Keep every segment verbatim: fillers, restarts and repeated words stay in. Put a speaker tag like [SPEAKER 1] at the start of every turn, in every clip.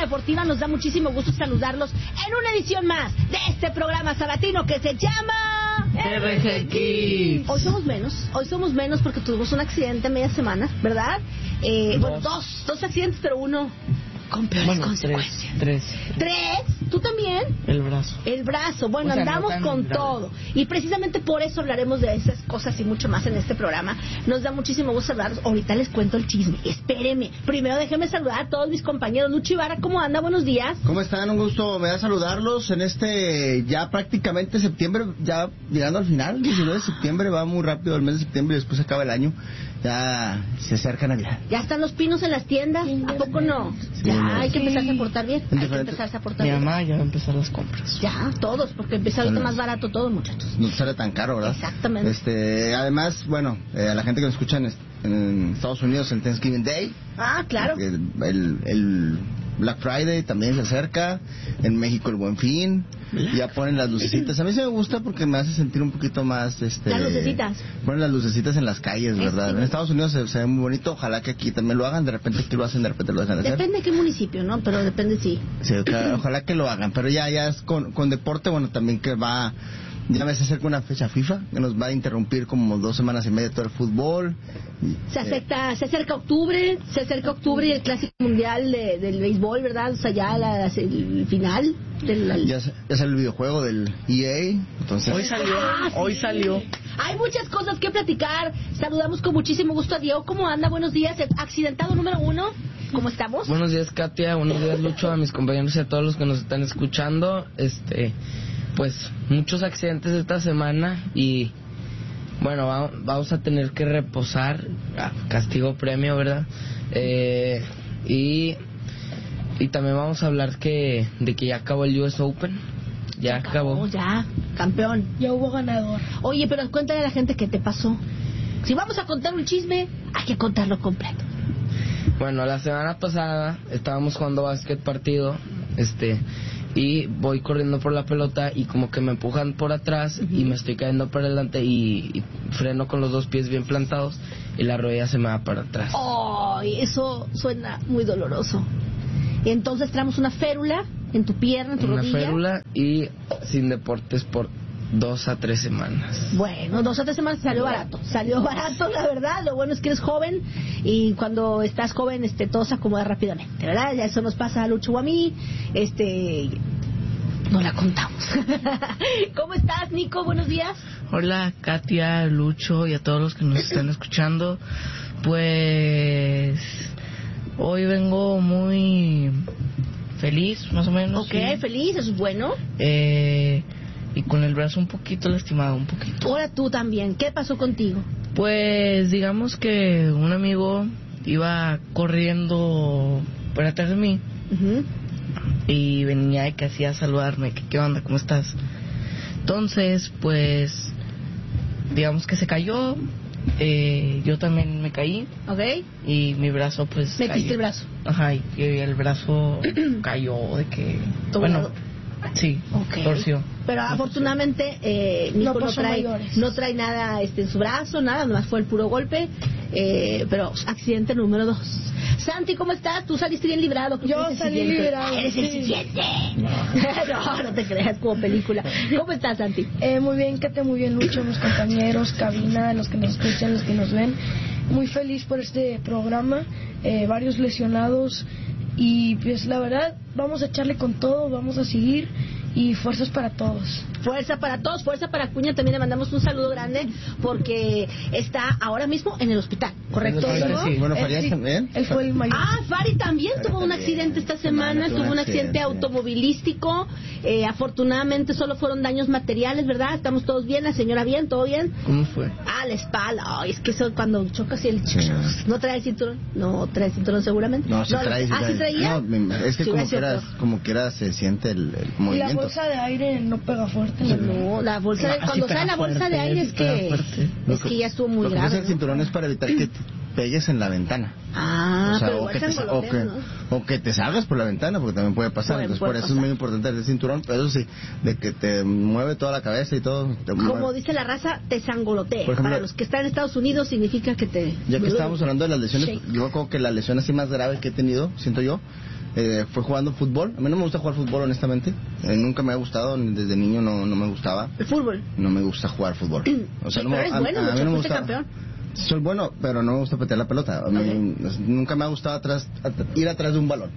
[SPEAKER 1] deportiva. Nos da muchísimo gusto saludarlos en una edición más de este programa sabatino que se llama
[SPEAKER 2] R G Kids.
[SPEAKER 1] Hoy somos menos, hoy somos menos porque tuvimos un accidente a media semana, ¿verdad? Eh, bueno, dos, dos accidentes, pero uno con peores
[SPEAKER 2] bueno,
[SPEAKER 1] consecuencias.
[SPEAKER 2] Tres, tres.
[SPEAKER 1] ¿Tres? ¿Tú también?
[SPEAKER 2] El brazo.
[SPEAKER 1] El brazo. Bueno,
[SPEAKER 2] o sea,
[SPEAKER 1] andamos
[SPEAKER 2] no
[SPEAKER 1] con
[SPEAKER 2] grave.
[SPEAKER 1] todo. Y precisamente por eso hablaremos de esas cosas y mucho más en este programa. Nos da muchísimo gusto saludarlos. Ahorita les cuento el chisme. Espéreme. Primero déjenme saludar a todos mis compañeros. Lucho Ibarra, ¿cómo anda? Buenos días.
[SPEAKER 3] ¿Cómo están? Un gusto me da saludarlos en este ya prácticamente septiembre, ya llegando al final. diecinueve de septiembre, va muy rápido el mes de septiembre y después acaba el año. Ya se acerca Navidad.
[SPEAKER 1] ¿Ya están los pinos en las tiendas? ¿A poco no?
[SPEAKER 3] Sí,
[SPEAKER 1] ya,
[SPEAKER 3] no.
[SPEAKER 1] hay que empezarse a portar bien.
[SPEAKER 3] En
[SPEAKER 1] Hay que
[SPEAKER 3] diferente-
[SPEAKER 1] empezarse a portar
[SPEAKER 2] Mi
[SPEAKER 1] bien.
[SPEAKER 2] mamá ya va a empezar las compras.
[SPEAKER 1] Ya, todos, porque empieza ahorita
[SPEAKER 3] Bueno.
[SPEAKER 1] más barato todo, muchachos.
[SPEAKER 3] No sale tan caro, ¿verdad?
[SPEAKER 1] Exactamente.
[SPEAKER 3] Este, además, bueno, eh, a la gente que nos escucha en, est- en Estados Unidos, el Thanksgiving Day,
[SPEAKER 1] Ah, claro.
[SPEAKER 3] el, el, el Black Friday también se acerca, en México el Buen Fin, ya ponen las lucecitas. A mí sí me gusta porque me hace sentir un poquito más, este...
[SPEAKER 1] Las lucecitas.
[SPEAKER 3] Ponen las lucecitas en las calles, ¿verdad?
[SPEAKER 1] Sí.
[SPEAKER 3] En Estados Unidos se, se ve muy bonito, ojalá que aquí también lo hagan, de repente aquí lo hacen, de repente lo dejan de hacer.
[SPEAKER 1] Depende de qué municipio, ¿no? Pero depende, sí.
[SPEAKER 3] Sí, ojalá, ojalá que lo hagan, pero ya ya es con, con deporte, bueno, también que va, ya me se acerca una fecha FIFA, que nos va a interrumpir como dos semanas y media todo el fútbol. Y,
[SPEAKER 1] Se
[SPEAKER 3] eh,
[SPEAKER 1] acerca, se acerca octubre, se acerca octubre y el clásico mundial de- del béisbol, ¿verdad? O sea, ya la- el final del...
[SPEAKER 3] ya, sa- ya sale el videojuego del E A, entonces...
[SPEAKER 2] Hoy salió,
[SPEAKER 1] Ah, sí.
[SPEAKER 2] hoy salió.
[SPEAKER 1] Hay muchas cosas que platicar. Saludamos con muchísimo gusto a Diego. ¿Cómo anda? Buenos días. El accidentado número uno. ¿Cómo estamos?
[SPEAKER 2] Buenos días, Katia. Buenos días, Lucho, a mis compañeros y a todos los que nos están escuchando. Este, pues, muchos accidentes esta semana y, bueno, va- vamos a tener que reposar. Ah, castigo premio, ¿verdad? Eh, y, y también vamos a hablar que de que ya acabó el U S Open. Ya acabó.
[SPEAKER 1] Ya, campeón.
[SPEAKER 4] Ya hubo ganador.
[SPEAKER 1] Oye, pero cuéntale a la gente qué te pasó. Si vamos a contar un chisme, hay que contarlo completo.
[SPEAKER 2] Bueno, la semana pasada estábamos jugando básquet partido, este, y voy corriendo por la pelota y como que me empujan por atrás y me estoy cayendo para adelante y, y freno con los dos pies bien plantados y la rodilla se me va para atrás.
[SPEAKER 1] Ay, eso suena muy doloroso. Y entonces traemos una férula en tu pierna, en tu
[SPEAKER 2] Una
[SPEAKER 1] rodilla.
[SPEAKER 2] férula y sin deportes por dos a tres semanas.
[SPEAKER 1] Bueno, dos o tres semanas salió barato. Salió barato, la verdad. Lo bueno es que eres joven y cuando estás joven, este, todo se acomoda rápidamente, ¿verdad? Ya eso nos pasa a Lucho o a mí. Este, no la contamos. ¿Cómo estás, Nico? Buenos días.
[SPEAKER 5] Hola, Katia, Lucho y a todos los que nos están escuchando. Pues hoy vengo muy feliz, más o menos.
[SPEAKER 1] Ok,
[SPEAKER 5] sí.
[SPEAKER 1] feliz, eso es bueno.
[SPEAKER 5] Eh, y con el brazo un poquito lastimado, un poquito.
[SPEAKER 1] Ahora tú también. ¿Qué pasó contigo?
[SPEAKER 5] Pues digamos que un amigo iba corriendo por atrás de mí
[SPEAKER 1] Ujú.
[SPEAKER 5] y venía de que hacía saludarme, que qué onda, ¿cómo estás? Entonces, pues, digamos que se cayó, eh, yo también me caí
[SPEAKER 1] Ok.
[SPEAKER 5] y mi brazo pues
[SPEAKER 1] Metiste
[SPEAKER 5] cayó.
[SPEAKER 1] el brazo.
[SPEAKER 5] Ajá, y, y el brazo cayó de que, bueno,
[SPEAKER 1] Doblado.
[SPEAKER 5] sí,
[SPEAKER 1] Ok.
[SPEAKER 5] torció.
[SPEAKER 1] Pero afortunadamente eh, Nico
[SPEAKER 4] No
[SPEAKER 1] no,
[SPEAKER 4] pasó
[SPEAKER 1] trae
[SPEAKER 4] mayores.
[SPEAKER 1] no trae nada este en su brazo, nada, nomás fue el puro golpe. Eh, pero accidente número dos. Santi, ¿cómo estás? Tú saliste bien librado. ¿Tú
[SPEAKER 4] Yo
[SPEAKER 1] eres el
[SPEAKER 4] salí
[SPEAKER 1] siguiente?
[SPEAKER 4] librado,
[SPEAKER 1] Ah, eres el
[SPEAKER 4] sí.
[SPEAKER 1] siguiente. No. no, te creas como película. ¿Cómo estás, Santi?
[SPEAKER 4] Eh, muy bien, Kate, muy bien, Lucho, mis compañeros, cabina, los que nos escuchan, los que nos ven. Muy feliz por este programa, eh, varios lesionados y pues la verdad vamos a echarle con todo, vamos a seguir y fuerzas para todos.
[SPEAKER 1] Fuerza para todos, fuerza para Cuña. También le mandamos un saludo grande porque está ahora mismo en el hospital, ¿correcto?
[SPEAKER 2] En el hospital,
[SPEAKER 1] Diego?
[SPEAKER 2] sí.
[SPEAKER 3] Bueno,
[SPEAKER 4] Él
[SPEAKER 3] Farías
[SPEAKER 4] sí,
[SPEAKER 3] también.
[SPEAKER 4] Él fue el mayor.
[SPEAKER 1] Ah, Fari también
[SPEAKER 3] Fari
[SPEAKER 1] tuvo un
[SPEAKER 3] también.
[SPEAKER 1] accidente esta
[SPEAKER 3] Esta
[SPEAKER 1] semana,
[SPEAKER 3] semana
[SPEAKER 1] tuvo un accidente automovilístico. Eh, afortunadamente solo fueron daños materiales, ¿verdad? Estamos todos bien, la señora bien, todo bien.
[SPEAKER 2] ¿Cómo fue?
[SPEAKER 1] Ah, la espalda. Ay, es que eso cuando chocas y el...
[SPEAKER 3] Sí.
[SPEAKER 1] ¿No trae el cinturón? No trae el cinturón seguramente.
[SPEAKER 3] No, se trae,
[SPEAKER 1] ¿Ah,
[SPEAKER 3] se
[SPEAKER 1] sí traía?
[SPEAKER 3] No, me- es que
[SPEAKER 1] Sí,
[SPEAKER 3] como
[SPEAKER 1] hubiera sido
[SPEAKER 3] quiera,
[SPEAKER 1] peor.
[SPEAKER 3] como quiera se siente el, el
[SPEAKER 4] Y la
[SPEAKER 3] movimiento.
[SPEAKER 4] bolsa de aire no pega fuerte. ¿no?
[SPEAKER 1] No, la bolsa de,
[SPEAKER 5] No, sí
[SPEAKER 1] cuando
[SPEAKER 5] pega
[SPEAKER 1] sale la bolsa
[SPEAKER 5] fuerte,
[SPEAKER 1] de aire
[SPEAKER 5] sí
[SPEAKER 1] es
[SPEAKER 5] pega
[SPEAKER 1] que
[SPEAKER 5] fuerte.
[SPEAKER 1] es que ya estuvo muy
[SPEAKER 3] Lo que pasa es
[SPEAKER 1] grave.
[SPEAKER 3] que el
[SPEAKER 1] ¿no?
[SPEAKER 3] cinturón es para evitar que pegues en la ventana.
[SPEAKER 1] Ah,
[SPEAKER 3] o sea,
[SPEAKER 1] pero
[SPEAKER 3] o
[SPEAKER 1] igual
[SPEAKER 3] que,
[SPEAKER 1] se
[SPEAKER 3] te, o, que,
[SPEAKER 1] angolotean, ¿no?
[SPEAKER 3] o que te salgas por la ventana, porque también puede pasar.
[SPEAKER 1] Puede,
[SPEAKER 3] Entonces,
[SPEAKER 1] puede
[SPEAKER 3] por eso
[SPEAKER 1] pasar.
[SPEAKER 3] es muy importante el cinturón, pero eso sí, de que te mueve toda la cabeza y todo. Te
[SPEAKER 1] Como
[SPEAKER 3] mueve.
[SPEAKER 1] dice la raza, te sangolotea.
[SPEAKER 3] Por ejemplo,
[SPEAKER 1] Para los que están en Estados Unidos significa que te...
[SPEAKER 3] Ya que estábamos hablando de las lesiones,
[SPEAKER 1] Shake.
[SPEAKER 3] yo creo que la lesión así más grave que he tenido, siento yo, eh, fue jugando fútbol. A mí no me gusta jugar fútbol, honestamente. Eh, nunca me ha gustado, desde niño no, no me gustaba.
[SPEAKER 1] El fútbol.
[SPEAKER 3] No me gusta jugar fútbol. O sea,
[SPEAKER 1] Sí,
[SPEAKER 3] no me,
[SPEAKER 1] pero eres
[SPEAKER 3] a-
[SPEAKER 1] bueno,
[SPEAKER 3] a, a mí
[SPEAKER 1] mucho,
[SPEAKER 3] no me
[SPEAKER 1] fuiste
[SPEAKER 3] gusta.
[SPEAKER 1] campeón.
[SPEAKER 3] Soy bueno, pero no me gusta patear la pelota. A mí, nunca me ha gustado atrás, at- ir atrás de un balón.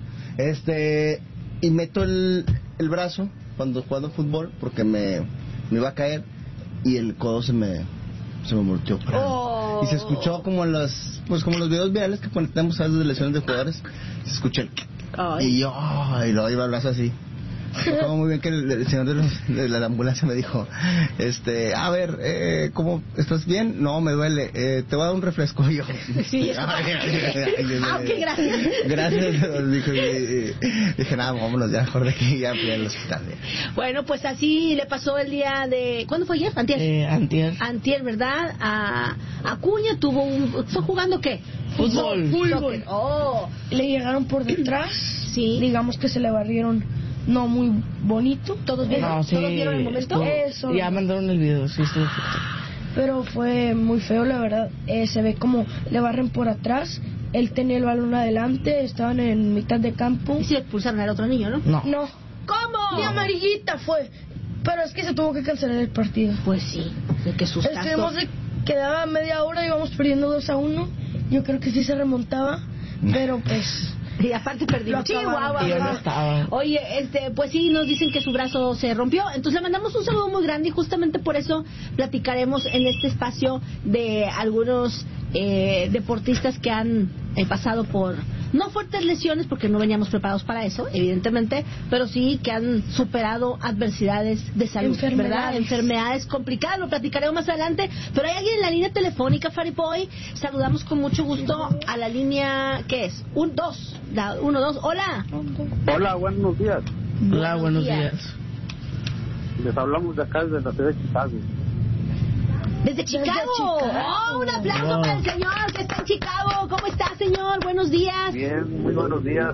[SPEAKER 3] Este y meto el, el brazo cuando jugando fútbol porque me, me iba a caer y el codo se me se me volteó.
[SPEAKER 1] Oh.
[SPEAKER 3] Y se escuchó como en los pues como los videos virales que ponemos a veces de lesiones de jugadores. Se escuchó el
[SPEAKER 1] Ay.
[SPEAKER 3] y yo y luego iba el brazo así. Recuerdo muy bien que el, el señor de, los- de la ambulancia me dijo, este, a ver, eh, ¿cómo estás bien? No, me duele, eh, te voy a dar un refresco. Y yo,
[SPEAKER 1] Sí, eso.
[SPEAKER 3] ay, ay, ay, ay,
[SPEAKER 1] Ah, ok, gracias.
[SPEAKER 3] Gracias, dijo, y, y, dije, nada, vámonos ya, mejor de que ya fui al hospital.
[SPEAKER 1] Bueno, pues así le pasó el día de... ¿Cuándo fue ayer? Antier.
[SPEAKER 5] Eh, antier.
[SPEAKER 1] Antier, ¿verdad? A Acuña tuvo un... ¿Fue jugando qué?
[SPEAKER 5] Fútbol.
[SPEAKER 1] Soccer. Oh,
[SPEAKER 4] Le llegaron por detrás.
[SPEAKER 1] Sí.
[SPEAKER 4] Digamos que se le barrieron no muy bonito.
[SPEAKER 1] ¿todos vieron,
[SPEAKER 5] No, sí,
[SPEAKER 1] ¿todos vieron el momento?
[SPEAKER 5] estuvo-
[SPEAKER 4] Eso.
[SPEAKER 5] Ya mandaron el video, sí, estuvo fuerte.
[SPEAKER 4] Pero fue muy feo, la verdad. Eh, se ve como le barren por atrás. Él tenía el balón adelante, estaban en mitad de campo.
[SPEAKER 1] Y si le expulsaron al otro niño, ¿no?
[SPEAKER 5] No.
[SPEAKER 4] No,
[SPEAKER 1] ¿Cómo?
[SPEAKER 4] ni amarillita fue. Pero es que se tuvo que cancelar el partido.
[SPEAKER 1] Pues sí, de que sustazo.
[SPEAKER 4] Estuvimos de, quedaba media hora, íbamos perdiendo dos a uno. Yo creo que sí se remontaba, pero pues...
[SPEAKER 1] Y aparte perdimos.
[SPEAKER 4] Lo acabaron.
[SPEAKER 1] Chihuahua,
[SPEAKER 5] Y yo no
[SPEAKER 1] ¿verdad?
[SPEAKER 5] estaba.
[SPEAKER 1] Oye, este, pues sí, nos dicen que su brazo se rompió. Entonces le mandamos un saludo muy grande y justamente por eso platicaremos en este espacio de algunos eh, deportistas que han eh, pasado por, no fuertes lesiones porque no veníamos preparados para eso, evidentemente, pero sí que han superado adversidades de salud,
[SPEAKER 4] Enfermedades.
[SPEAKER 1] ¿verdad? Enfermedades complicadas, lo platicaremos más adelante. Pero hay alguien en la línea telefónica, Faripoy. Saludamos con mucho gusto a la línea, ¿qué es? Un, dos. La, uno, dos. Hola.
[SPEAKER 6] Hola, buenos días.
[SPEAKER 5] Hola, buenos días.
[SPEAKER 6] Les hablamos de acá, desde la ciudad de Chicago.
[SPEAKER 1] Desde Chicago.
[SPEAKER 4] Chicago.
[SPEAKER 1] Oh, un aplauso
[SPEAKER 5] Wow.
[SPEAKER 1] para el señor que está en Chicago. ¿Cómo está, señor? Buenos días.
[SPEAKER 6] Bien, muy buenos días.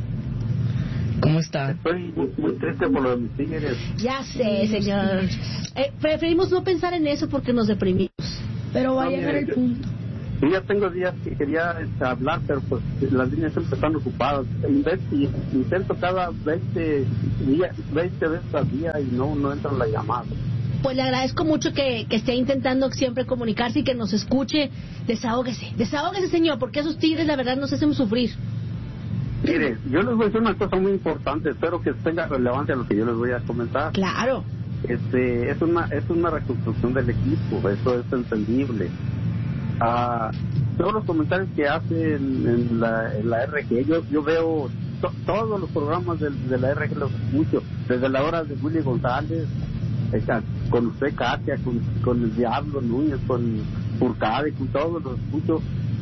[SPEAKER 5] ¿Cómo está?
[SPEAKER 6] Estoy muy, muy triste por lo de mis tigres.
[SPEAKER 1] Ya sé, señor. Eh, preferimos no pensar en eso porque nos deprimimos.
[SPEAKER 4] Pero va a
[SPEAKER 6] No,
[SPEAKER 4] llegar
[SPEAKER 6] mire,
[SPEAKER 4] el punto.
[SPEAKER 6] Yo ya tengo días que quería este, hablar, pero pues las líneas siempre están ocupadas. Invento, intento cada veinte, días, veinte veces al día y no, no entra la llamada.
[SPEAKER 1] Pues le agradezco mucho que, que esté intentando siempre comunicarse y que nos escuche. Desahógese, desahógese, señor, porque esos tigres la verdad nos hacen sufrir.
[SPEAKER 6] Mire, yo les voy a decir una cosa muy importante, espero que tenga relevancia lo que yo les voy a comentar.
[SPEAKER 1] Claro.
[SPEAKER 6] Este, es una es una reconstrucción del equipo, eso es entendible. Ah, todos los comentarios que hacen en la, en la R G, yo yo veo to- todos los programas de, de la R G, los escucho, desde la hora de Willy González, eh, con usted Katia, con, con el Diablo Núñez, con Furcade, con todos los escucho.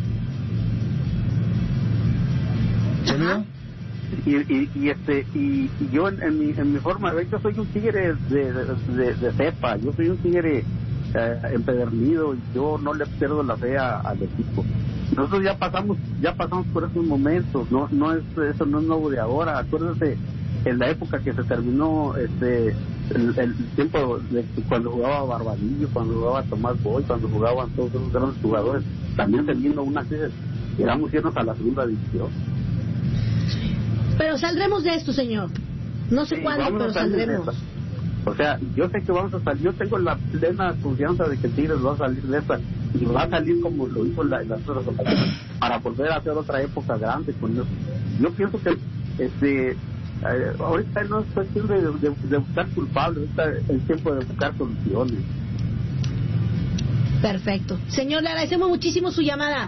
[SPEAKER 3] ¿Se olvidó?
[SPEAKER 6] Y, y, y este y, y yo en, en, mi, en mi forma de ver, yo soy un tigre de, de, de, de cepa, yo soy un tigre eh, empedernido y yo no le pierdo la fe a- al equipo. Nosotros ya pasamos ya pasamos por esos momentos, no no es eso no es nuevo de ahora. Acuérdense en la época que se terminó este el, el tiempo de cuando jugaba Barbadillo, cuando jugaba Tomás Boy, cuando jugaban todos esos grandes jugadores, también se vino una crisis, llegamos irnos a la segunda división.
[SPEAKER 1] Pero saldremos de esto, señor. No sé
[SPEAKER 6] Sí,
[SPEAKER 1] cuándo,
[SPEAKER 6] vamos
[SPEAKER 1] pero
[SPEAKER 6] a salir de
[SPEAKER 1] saldremos.
[SPEAKER 6] esta. O sea, yo sé que vamos a salir, yo tengo la plena confianza de que Tigres va a salir de esta y va a salir como lo hizo en, la, en las otras ocasiones para volver a hacer otra época grande con eso. Yo pienso que este eh, ahorita no es cuestión de, de, de buscar culpables, ahorita es el tiempo de buscar soluciones.
[SPEAKER 1] Perfecto. Señor, le agradecemos muchísimo su llamada.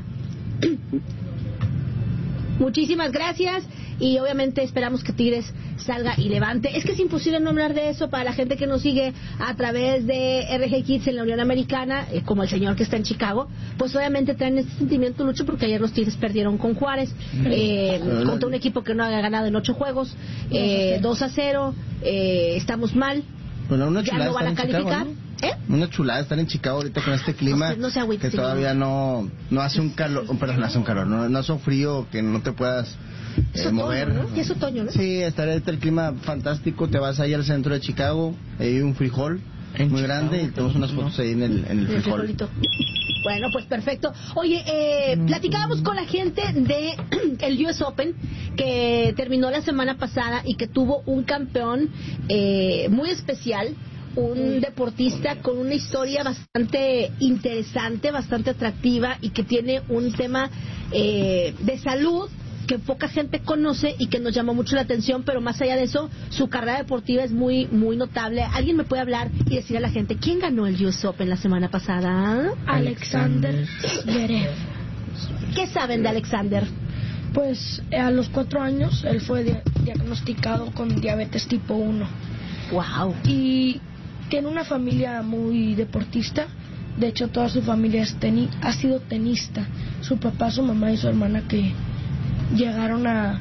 [SPEAKER 1] Muchísimas gracias y obviamente esperamos que Tigres salga y levante. Es que es imposible no hablar de eso para la gente que nos sigue a través de R G Kids en la Unión Americana, eh, como el señor que está en Chicago, pues obviamente traen este sentimiento Lucho porque ayer los Tigres perdieron con Juárez, eh, contra un equipo que no había ganado en ocho juegos, eh, dos a cero, eh, estamos mal.
[SPEAKER 3] Bueno, una
[SPEAKER 1] Ya
[SPEAKER 3] chulada
[SPEAKER 1] no van a
[SPEAKER 3] estar en Chicago,
[SPEAKER 1] calificar.
[SPEAKER 3] ¿no?
[SPEAKER 1] ¿Eh?
[SPEAKER 3] Una chulada estar en Chicago ahorita con este clima
[SPEAKER 1] no, no se agüite,
[SPEAKER 3] que
[SPEAKER 1] señor.
[SPEAKER 3] todavía no no hace un calor, perdón, no hace un calor, no, no hace un frío que no te puedas
[SPEAKER 1] Es
[SPEAKER 3] eh,
[SPEAKER 1] otoño,
[SPEAKER 3] mover.
[SPEAKER 1] ¿no? Ya es otoño, ¿no?
[SPEAKER 3] Sí, estar ahorita el clima fantástico, te vas ahí al centro de Chicago, hay un frijol
[SPEAKER 2] En
[SPEAKER 3] muy
[SPEAKER 2] Chicago,
[SPEAKER 3] grande y tenemos unas fotos ahí en el, en el
[SPEAKER 1] El
[SPEAKER 3] frijol.
[SPEAKER 1] frijolito. Bueno, pues perfecto. Oye, eh, platicábamos con la gente de el U S Open que terminó la semana pasada y que tuvo un campeón eh, muy especial, un deportista con una historia bastante interesante, bastante atractiva y que tiene un tema eh, de salud que poca gente conoce y que nos llamó mucho la atención, pero más allá de eso, su carrera deportiva es muy muy notable. ¿Alguien me puede hablar y decir a la gente quién ganó el U S Open la semana pasada?
[SPEAKER 4] Alexander Zverev.
[SPEAKER 1] ¿Qué saben de Alexander?
[SPEAKER 4] Pues eh, a los cuatro años él fue dia- diagnosticado con diabetes tipo uno
[SPEAKER 1] Wow.
[SPEAKER 4] y tiene una familia muy deportista. De hecho, toda su familia es teni- ha sido tenista. Su papá, su mamá y su hermana que llegaron a,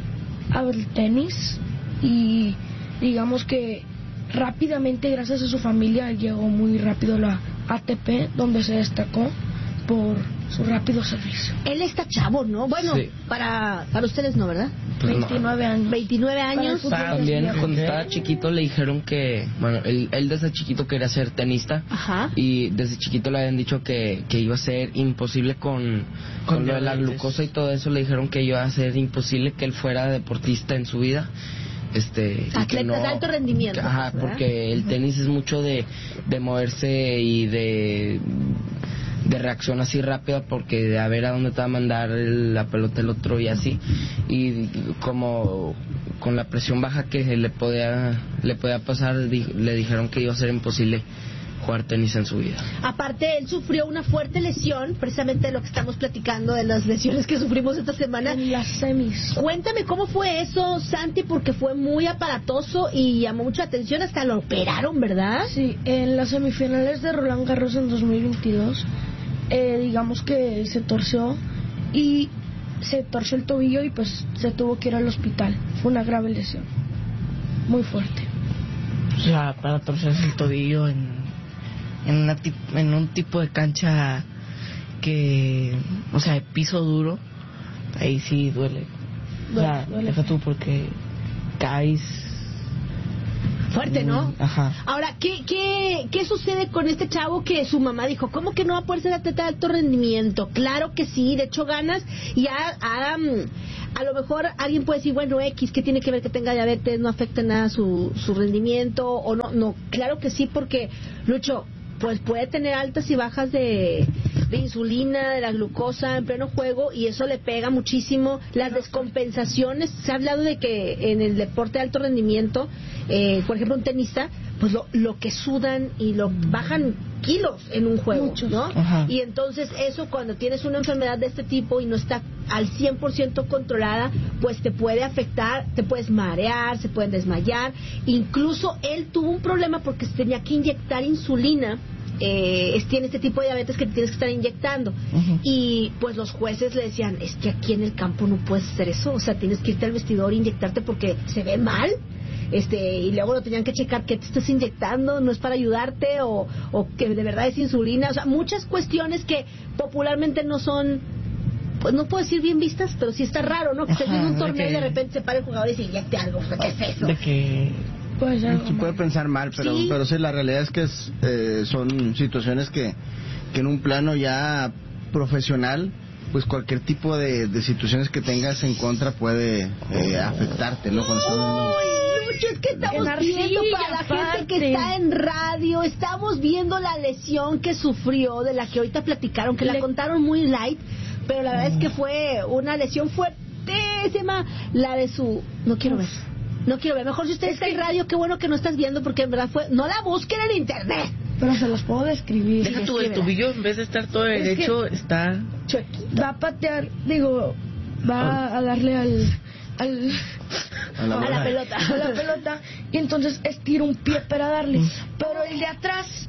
[SPEAKER 4] a ver tenis y digamos que rápidamente, gracias a su familia, llegó muy rápido a la A T P, donde se destacó por su rápido servicio.
[SPEAKER 1] Él está chavo, ¿no? Bueno,
[SPEAKER 2] Sí.
[SPEAKER 1] para para ustedes no, ¿verdad?
[SPEAKER 2] Pues no.
[SPEAKER 4] veintinueve años.
[SPEAKER 1] veintinueve
[SPEAKER 4] Para el
[SPEAKER 1] años.
[SPEAKER 4] fútbol
[SPEAKER 2] También
[SPEAKER 4] es
[SPEAKER 2] cuando
[SPEAKER 4] viejo.
[SPEAKER 2] estaba chiquito le dijeron que, bueno, él, él desde chiquito quería ser tenista.
[SPEAKER 1] Ajá.
[SPEAKER 2] Y desde chiquito le habían dicho que, que iba a ser imposible con, con,
[SPEAKER 5] Con
[SPEAKER 2] lo de la
[SPEAKER 5] diabetes.
[SPEAKER 2] glucosa y todo eso. Le dijeron que iba a ser imposible que él fuera deportista en su vida. Este, y que
[SPEAKER 1] Atleta
[SPEAKER 2] no-
[SPEAKER 1] de alto rendimiento,
[SPEAKER 2] que- Ajá,
[SPEAKER 1] ¿verdad?
[SPEAKER 2] porque el tenis es mucho de, de moverse y de de reacción así rápida, porque de a ver a dónde te va a mandar el- la pelota el otro y así, y como con la presión baja que le podía le podía pasar, di- le dijeron que iba a ser imposible jugar tenis en su vida.
[SPEAKER 1] Aparte, él sufrió una fuerte lesión, precisamente de lo que estamos platicando, de las lesiones que sufrimos esta semana.
[SPEAKER 4] En las semis.
[SPEAKER 1] Cuéntame cómo fue eso, Santi, porque fue muy aparatoso y llamó mucha atención, hasta lo operaron, ¿verdad?
[SPEAKER 4] Sí, en las semifinales de Roland Garros en dos mil veintidós, eh, digamos que se torció y se torció el tobillo y pues se tuvo que ir al hospital. Fue una grave lesión, muy fuerte.
[SPEAKER 5] O sea, para torcerse el tobillo en en, una tip- en un tipo de cancha que, o sea, de piso duro, ahí sí duele. O sea,
[SPEAKER 4] Duele, duele.
[SPEAKER 5] deja tú porque caes.
[SPEAKER 1] Fuerte, ¿no?
[SPEAKER 5] Ajá.
[SPEAKER 1] Ahora, ¿qué, qué, ¿qué sucede con este chavo que su mamá dijo? ¿Cómo que no va a poder ser atleta de alto rendimiento? Claro que sí, de hecho ganas. Y a, a, a lo mejor alguien puede decir, bueno, X, ¿qué tiene que ver que tenga diabetes? No afecta nada su, su rendimiento o no. No, claro que sí, porque, Lucho, pues puede tener altas y bajas de, de insulina, de la glucosa en pleno juego, y eso le pega muchísimo. Las descompensaciones, se ha hablado de que en el deporte de alto rendimiento, eh, por ejemplo un tenista, pues lo, lo que sudan y lo bajan kilos en un juego,
[SPEAKER 4] Muchos.
[SPEAKER 1] ¿no?
[SPEAKER 5] Ajá.
[SPEAKER 1] Y entonces eso, cuando tienes una enfermedad de este tipo y no está al cien por ciento controlada, pues te puede afectar, te puedes marear, se pueden desmayar. Incluso él tuvo un problema porque se tenía que inyectar insulina. Eh, es- tiene este tipo de diabetes que te tienes que estar inyectando.
[SPEAKER 5] Ujú.
[SPEAKER 1] Y pues los jueces le decían, es que aquí en el campo no puedes hacer eso, o sea, tienes que irte al vestidor e inyectarte porque se ve mal. Este, y luego lo tenían que checar que te estás inyectando, no es para ayudarte o, o que de verdad es insulina, o sea, muchas cuestiones que popularmente no son, pues no puedo decir bien vistas, pero sí está raro, ¿no? Que estés
[SPEAKER 5] Ajá,
[SPEAKER 1] viendo un
[SPEAKER 5] de
[SPEAKER 1] torneo y
[SPEAKER 5] que-
[SPEAKER 1] de repente se para el jugador y se inyecte algo, ¿qué es eso?
[SPEAKER 5] De que
[SPEAKER 4] Puede ser algo
[SPEAKER 3] Se puede
[SPEAKER 4] mal.
[SPEAKER 3] pensar mal, pero
[SPEAKER 1] Sí.
[SPEAKER 3] pero sí, la realidad es que es, eh, son situaciones que, que en un plano ya profesional, pues cualquier tipo de, de situaciones que tengas en contra puede eh, afectarte, ¿no? Cuando estás viendo-
[SPEAKER 1] Uy, Lucho, es que estamos
[SPEAKER 4] En
[SPEAKER 1] viendo
[SPEAKER 4] arcilla,
[SPEAKER 1] para la gente que
[SPEAKER 4] aparte.
[SPEAKER 1] está en radio, estamos viendo la lesión que sufrió, de la que ahorita platicaron, que la
[SPEAKER 4] Le-
[SPEAKER 1] contaron muy light, pero la verdad es que fue una lesión fuertísima, la de su... No quiero ver. No quiero ver. Mejor si usted está en radio, qué bueno que no estás viendo, porque en verdad fue... No la busquen en internet.
[SPEAKER 4] Pero se los puedo describir.
[SPEAKER 5] deja tú el
[SPEAKER 1] escríbela.
[SPEAKER 5] tobillo, en vez de estar todo
[SPEAKER 4] Es que-
[SPEAKER 5] derecho, está
[SPEAKER 4] Va a patear, digo, va a darle al, al
[SPEAKER 3] a la
[SPEAKER 1] A la
[SPEAKER 3] bola.
[SPEAKER 1] pelota.
[SPEAKER 4] a la pelota y entonces estira un pie para darle, pero el de atrás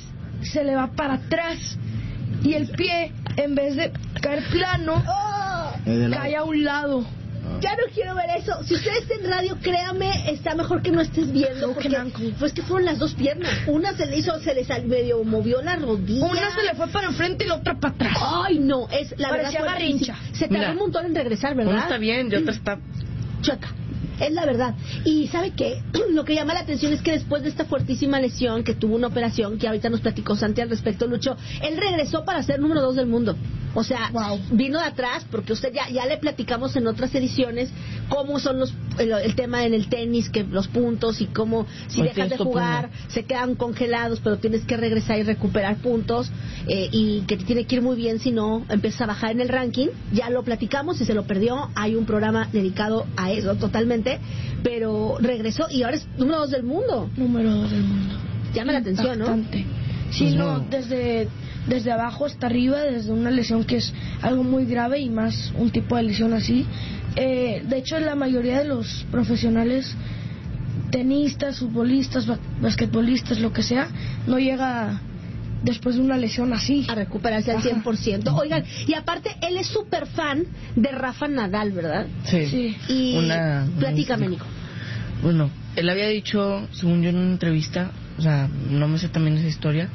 [SPEAKER 4] se le va para atrás y el pie, en vez de caer plano,
[SPEAKER 3] Eh, de lado.
[SPEAKER 4] cae a un lado.
[SPEAKER 1] Ya no quiero ver eso. Si usted está en radio, créame, está mejor que no estés viendo. Porque pues que fueron las dos piernas. Una se le hizo, se le salió, medio movió la rodilla.
[SPEAKER 4] Una se le fue para enfrente y la otra para atrás.
[SPEAKER 1] Ay, no, es la
[SPEAKER 4] Parecía
[SPEAKER 1] verdad.
[SPEAKER 4] garrincha.
[SPEAKER 1] Se tardó un montón en regresar, ¿verdad?
[SPEAKER 5] Una está bien y otra está
[SPEAKER 1] chueca. Es la verdad. Y ¿sabe qué? Lo que llama la atención es que después de esta fuertísima lesión, que tuvo una operación, que ahorita nos platicó Santi al respecto, Lucho, él regresó para ser número dos del mundo. O sea, wow. Vino de atrás, porque usted ya ya le platicamos en otras ediciones cómo son los el, el tema en el tenis, que los puntos y cómo si
[SPEAKER 5] Hoy
[SPEAKER 1] dejas de jugar, punto. Se quedan congelados, pero tienes que regresar y recuperar puntos, eh, y que te tiene que ir muy bien, si no, empiezas a bajar en el ranking. Ya lo platicamos, si se lo perdió, hay un programa dedicado a eso totalmente. Pero regresó y ahora es número dos del mundo.
[SPEAKER 4] Número dos del mundo.
[SPEAKER 1] Llama la atención, ¿no?
[SPEAKER 4] Sí, no, desde, desde abajo hasta arriba, desde una lesión que es algo muy grave y más un tipo de lesión así. Eh, de hecho, la mayoría de los profesionales, tenistas, futbolistas, basquetbolistas, lo que sea, no llega después de una lesión así
[SPEAKER 1] a recuperarse al cien por ciento. Oigan, y aparte él es súper fan de Rafa Nadal, ¿verdad?
[SPEAKER 5] Sí.
[SPEAKER 4] Sí.
[SPEAKER 1] Y
[SPEAKER 5] una,
[SPEAKER 1] platícame, Nico.
[SPEAKER 5] Bueno, él había dicho, según yo en una entrevista, o sea, no me sé también esa historia,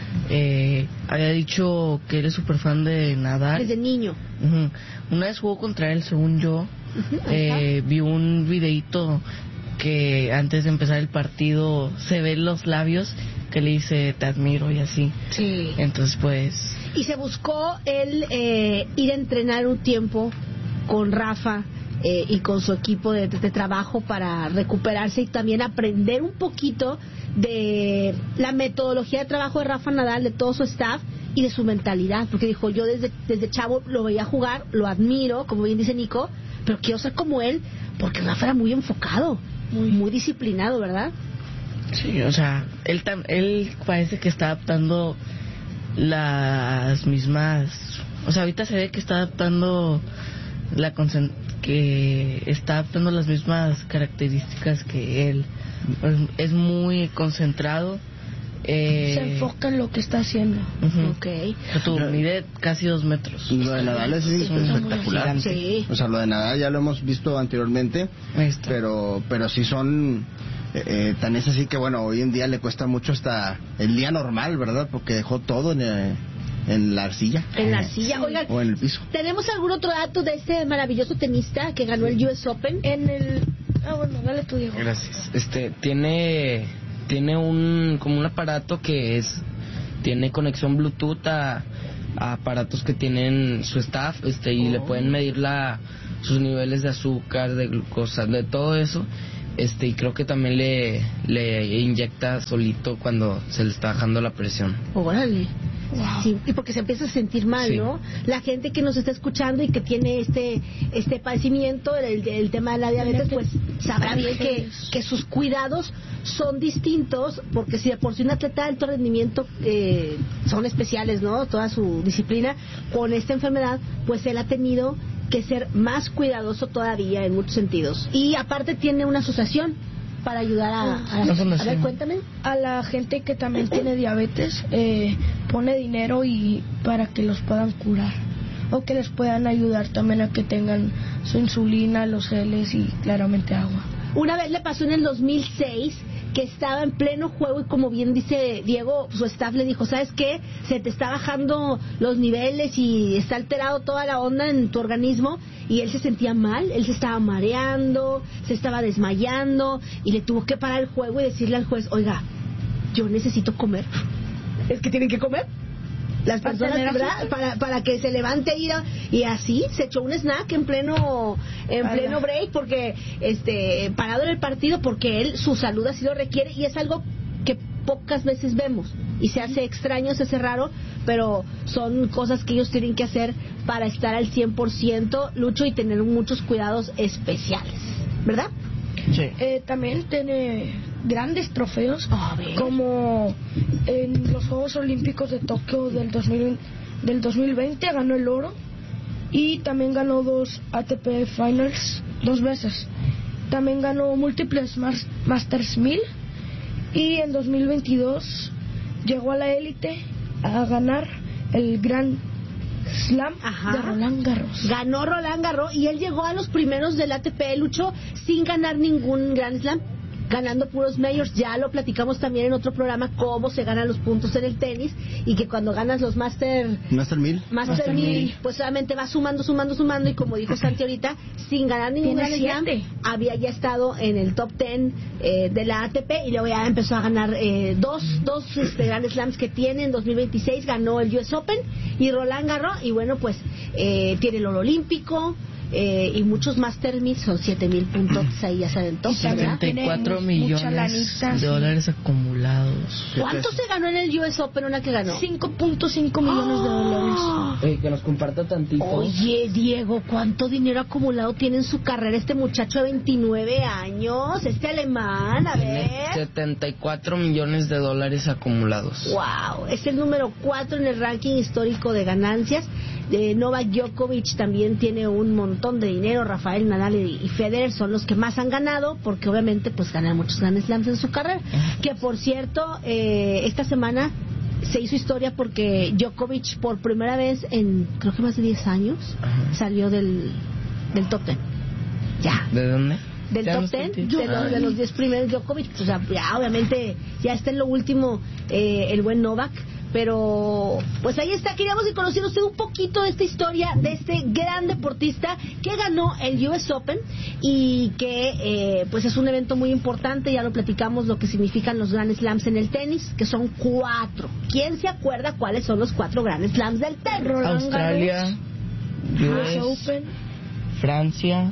[SPEAKER 5] eh, había dicho que él es súper fan de Nadal.
[SPEAKER 1] Desde niño.
[SPEAKER 5] Uh-huh. Una vez jugó contra él, según yo, uh-huh. eh, vi un videíto que antes de empezar el partido se ven los labios que le dice te admiro y así.
[SPEAKER 1] Sí.
[SPEAKER 5] Entonces pues...
[SPEAKER 1] Y se buscó él eh, ir a entrenar un tiempo con Rafa eh, y con su equipo de, de trabajo para recuperarse y también aprender un poquito de la metodología de trabajo de Rafa Nadal, de todo su staff y de su mentalidad, porque dijo, yo desde, desde chavo lo veía jugar, lo admiro, como bien dice Nico, pero quiero ser como él, porque Rafa era muy enfocado, muy, muy disciplinado, ¿verdad?
[SPEAKER 5] Sí, o sea, él, tam, él parece que está adaptando las mismas, o sea, ahorita se ve que está adaptando la concent- que está adaptando las mismas características que él. Es muy concentrado. Eh,
[SPEAKER 4] se enfoca en lo que está haciendo.
[SPEAKER 5] Uh-huh.
[SPEAKER 1] Okay.
[SPEAKER 5] Tú, mide casi dos metros.
[SPEAKER 3] Lo de Nadal es sí, espectacular.
[SPEAKER 1] Sí.
[SPEAKER 3] O sea, lo de Nadal ya lo hemos visto anteriormente, pero pero sí son eh, eh, tan es así que bueno, hoy en día le cuesta mucho hasta el día normal, ¿verdad? Porque dejó todo en eh, en la arcilla.
[SPEAKER 1] En la arcilla, oigan.
[SPEAKER 3] O en el piso.
[SPEAKER 1] ¿Tenemos algún otro dato de este maravilloso tenista que ganó el U S Open?
[SPEAKER 4] En el... Ah, bueno, dale tú, Diego.
[SPEAKER 2] Gracias. Este, tiene... Tiene un... como un aparato que es... Tiene conexión Bluetooth a, a aparatos que tienen su staff, este, y oh. le pueden medir la... sus niveles de azúcar, de glucosa, de todo eso. Este, y creo que también le, le inyecta solito cuando se le está bajando la presión.
[SPEAKER 1] Órale. Wow. Sí, y porque se empieza a sentir mal, sí. ¿no? La gente que nos está escuchando y que tiene este este padecimiento, el, el tema de la diabetes, pues sabrá bien que, que sus cuidados son distintos, porque si de por sí un atleta de alto rendimiento eh, son especiales, ¿no? Toda su disciplina, con esta enfermedad, pues él ha tenido que ser más cuidadoso todavía en muchos sentidos. Y aparte tiene una asociación para ayudar a, a, a, a ver, cuéntame.
[SPEAKER 4] A la gente que también tiene diabetes, eh, pone dinero y para que los puedan curar o que les puedan ayudar también a que tengan su insulina, los geles y claramente agua.
[SPEAKER 1] Una vez le pasó en el dos mil seis que estaba en pleno juego y como bien dice Diego, su staff le dijo, ¿sabes qué? Se te está bajando los niveles y está alterado toda la onda en tu organismo, y él se sentía mal, él se estaba mareando, se estaba desmayando y le tuvo que parar el juego y decirle al juez, oiga, yo necesito comer. Es que tienen que comer las personas, ¿verdad? Para, para que se levante y, y así se echó un snack en pleno en pleno break, porque este parado en el partido, porque él su salud así lo requiere, y es algo que pocas veces vemos y se hace extraño, se hace raro, pero son cosas que ellos tienen que hacer para estar al cien por ciento, Lucho, y tener muchos cuidados especiales, ¿verdad?
[SPEAKER 5] Sí.
[SPEAKER 4] Eh, también tiene grandes trofeos, como en los Juegos Olímpicos de Tokio del dos mil, del dos mil veinte ganó el oro, y también ganó dos A T P Finals dos veces. También ganó múltiples Masters mil, y en dos mil veintidós llegó a la élite a ganar el Grand Slam
[SPEAKER 1] Ajá.
[SPEAKER 4] de Roland Garros.
[SPEAKER 1] Ganó Roland Garros y él llegó a los primeros del A T P, Lucho, sin ganar ningún Grand Slam, ganando puros majors. Ya lo platicamos también en otro programa, cómo se ganan los puntos en el tenis, y que cuando ganas los Master
[SPEAKER 3] Master mil.
[SPEAKER 1] Master,
[SPEAKER 5] Master
[SPEAKER 1] mil,
[SPEAKER 5] mil.
[SPEAKER 1] pues solamente va sumando, sumando, sumando, y como dijo Santi ahorita, sin ganar ningún
[SPEAKER 4] Tiene
[SPEAKER 1] Grand Slam,
[SPEAKER 4] siete.
[SPEAKER 1] había ya estado en el top ten eh, de la A T P, y luego ya empezó a ganar eh, dos, dos este, Grand Slams que tiene. En dos mil veintiséis ganó el U S Open y Roland Garros, y bueno, pues eh, tiene el oro olímpico. Eh, y muchos Master mil, son siete mil puntos, ahí ya se aventó.
[SPEAKER 4] Y también
[SPEAKER 1] ¿verdad?
[SPEAKER 4] tiene
[SPEAKER 5] setenta y cuatro
[SPEAKER 4] mucha
[SPEAKER 5] millones
[SPEAKER 4] lanita,
[SPEAKER 5] de
[SPEAKER 4] sí.
[SPEAKER 5] dólares acumulados.
[SPEAKER 1] ¿Cuánto se ganó en el U S Open, una que ganó?
[SPEAKER 4] cinco punto cinco millones de dólares.
[SPEAKER 2] Oye, que nos comparta tantito.
[SPEAKER 1] Oye, Diego, ¿cuánto dinero acumulado tiene en su carrera este muchacho de veintinueve años? Este alemán, a
[SPEAKER 2] Tiene
[SPEAKER 1] ver.
[SPEAKER 2] setenta y cuatro millones de dólares acumulados.
[SPEAKER 1] Wow, es el número cuatro en el ranking histórico de ganancias. De Novak Djokovic también tiene un montón de dinero. Rafael Nadal y y Federer son los que más han ganado, porque obviamente pues ganan muchos Grand Slams en su carrera. Que por cierto, eh, esta semana se hizo historia porque Djokovic por primera vez en creo que más de diez años
[SPEAKER 2] Ajá.
[SPEAKER 1] salió del, del top ten. Ya.
[SPEAKER 2] ¿De dónde?
[SPEAKER 1] Del
[SPEAKER 2] Ya
[SPEAKER 1] top
[SPEAKER 2] los
[SPEAKER 1] ten,
[SPEAKER 2] sentí.
[SPEAKER 1] de los, de los diez primeros Djokovic, o sea, ya obviamente ya está en lo último eh, el buen Novak, pero pues ahí está. Queríamos ir conociendo usted un poquito de esta historia de este gran deportista que ganó el U S Open, y que eh, pues es un evento muy importante. Ya lo platicamos, lo que significan los Grand Slams en el tenis, que son cuatro. ¿Quién se acuerda cuáles son los cuatro Grand Slams del tenis?
[SPEAKER 4] Roland
[SPEAKER 5] Australia,
[SPEAKER 4] U S
[SPEAKER 5] U S,
[SPEAKER 4] Open.
[SPEAKER 5] Francia.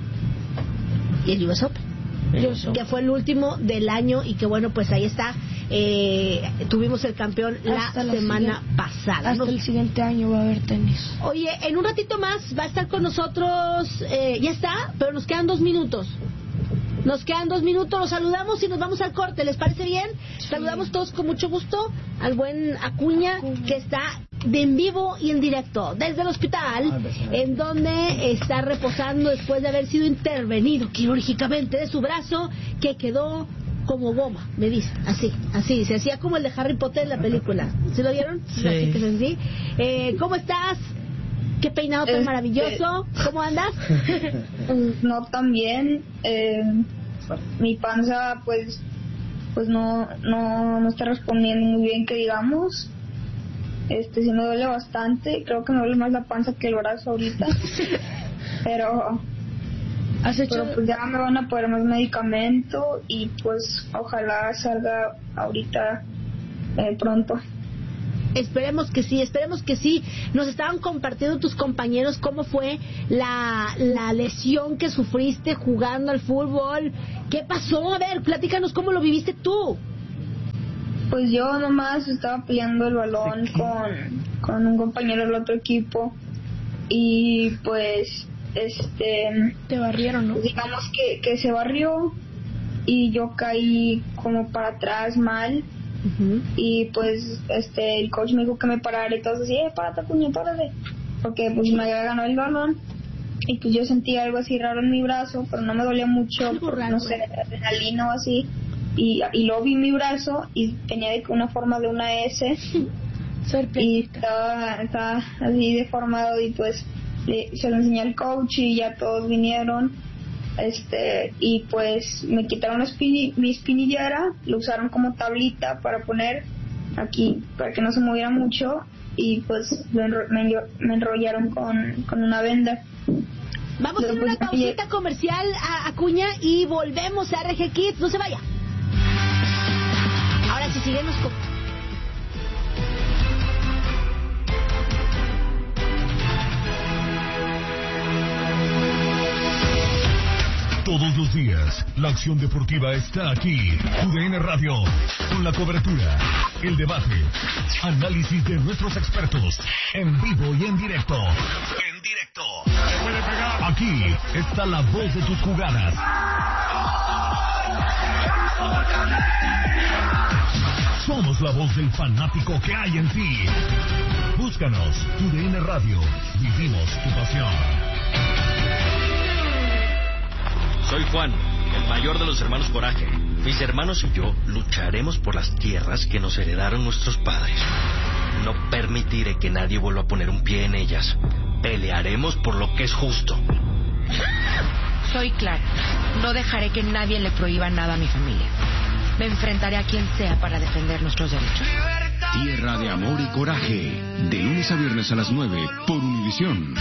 [SPEAKER 1] Y el U S Open,
[SPEAKER 4] U S Open.
[SPEAKER 1] que fue el último del año, y que bueno, pues ahí está. Eh, tuvimos el campeón la
[SPEAKER 4] Hasta la
[SPEAKER 1] semana
[SPEAKER 4] siguiente-
[SPEAKER 1] pasada.
[SPEAKER 4] Hasta
[SPEAKER 1] Nos-
[SPEAKER 4] el siguiente año va a haber tenis.
[SPEAKER 1] Oye, en un ratito más va a estar con nosotros, eh, ya está, pero nos quedan dos minutos. Nos quedan dos minutos, los saludamos y nos vamos al corte, ¿les parece bien?
[SPEAKER 4] Sí.
[SPEAKER 1] Saludamos todos con mucho gusto al buen Acuña, que está de en vivo y en directo desde el hospital, en donde está reposando después de haber sido intervenido quirúrgicamente de su brazo, que quedó como goma, me dice, así, así, se hacía como el de Harry Potter en la película. ¿Sí lo vieron?
[SPEAKER 5] Sí.
[SPEAKER 1] Así que es así. Eh, ¿Cómo estás? Qué peinado tan
[SPEAKER 7] Este-
[SPEAKER 1] maravilloso. ¿Cómo andas?
[SPEAKER 7] No tan bien. Eh, mi panza, pues, pues no, no, no está respondiendo muy bien, que digamos. Este, sí me duele bastante. Creo que me duele más la panza que el brazo ahorita. Pero,
[SPEAKER 4] ¿Has hecho
[SPEAKER 7] pero pues ya me van a poner más medicamento y pues ojalá salga ahorita eh, pronto.
[SPEAKER 1] Esperemos que sí, esperemos que sí. Nos estaban compartiendo tus compañeros cómo fue la, la lesión que sufriste jugando al fútbol. ¿Qué pasó? A ver, platícanos cómo lo viviste tú.
[SPEAKER 7] Pues yo nomás estaba peleando el balón con, con un compañero del otro equipo y pues este
[SPEAKER 4] te barrieron, no?
[SPEAKER 7] digamos que, que se barrió y yo caí como para atrás mal
[SPEAKER 1] Uh-huh.
[SPEAKER 7] y pues este el coach me dijo que me parara y todo así, eh, párate, Acuña, párate, porque pues me había ganado el balón y pues yo sentí algo así raro en mi brazo, pero no me dolía mucho,
[SPEAKER 1] Algo
[SPEAKER 7] por,
[SPEAKER 1] raro.
[SPEAKER 7] no sé, adrenalina o así, y, y luego vi mi brazo y tenía de que una forma de una S
[SPEAKER 4] Serpiente.
[SPEAKER 7] y estaba, estaba así deformado y pues le- se lo enseñé al coach y ya todos vinieron, este y pues me quitaron la espini- mi espinillera, lo usaron como tablita para poner aquí para que no se moviera mucho y pues lo enro- me, enro- me enrollaron con, con una venda.
[SPEAKER 1] Vamos a hacer una pausita comercial a Acuña y volvemos a R G Kids. No se vaya. Ahora sí, síguenos con...
[SPEAKER 8] Todos los días, la acción deportiva está aquí. U D N Radio, con la cobertura, el debate, análisis de nuestros expertos, en vivo y en directo. En directo. Aquí está la voz de tus jugadas. Somos la voz del fanático que hay en ti. Búscanos, U D N Radio. Vivimos tu pasión.
[SPEAKER 9] Soy Juan, el mayor de los hermanos Coraje. Mis hermanos y yo lucharemos por las tierras que nos heredaron nuestros padres.
[SPEAKER 10] No permitiré que nadie vuelva a poner un pie en ellas. Pelearemos por lo que es justo.
[SPEAKER 11] Soy clara. No dejaré que nadie le prohíba nada a mi familia. Me enfrentaré a quien sea para defender nuestros derechos.
[SPEAKER 12] Tierra de amor y coraje. De lunes a viernes a las nueve por Univisión.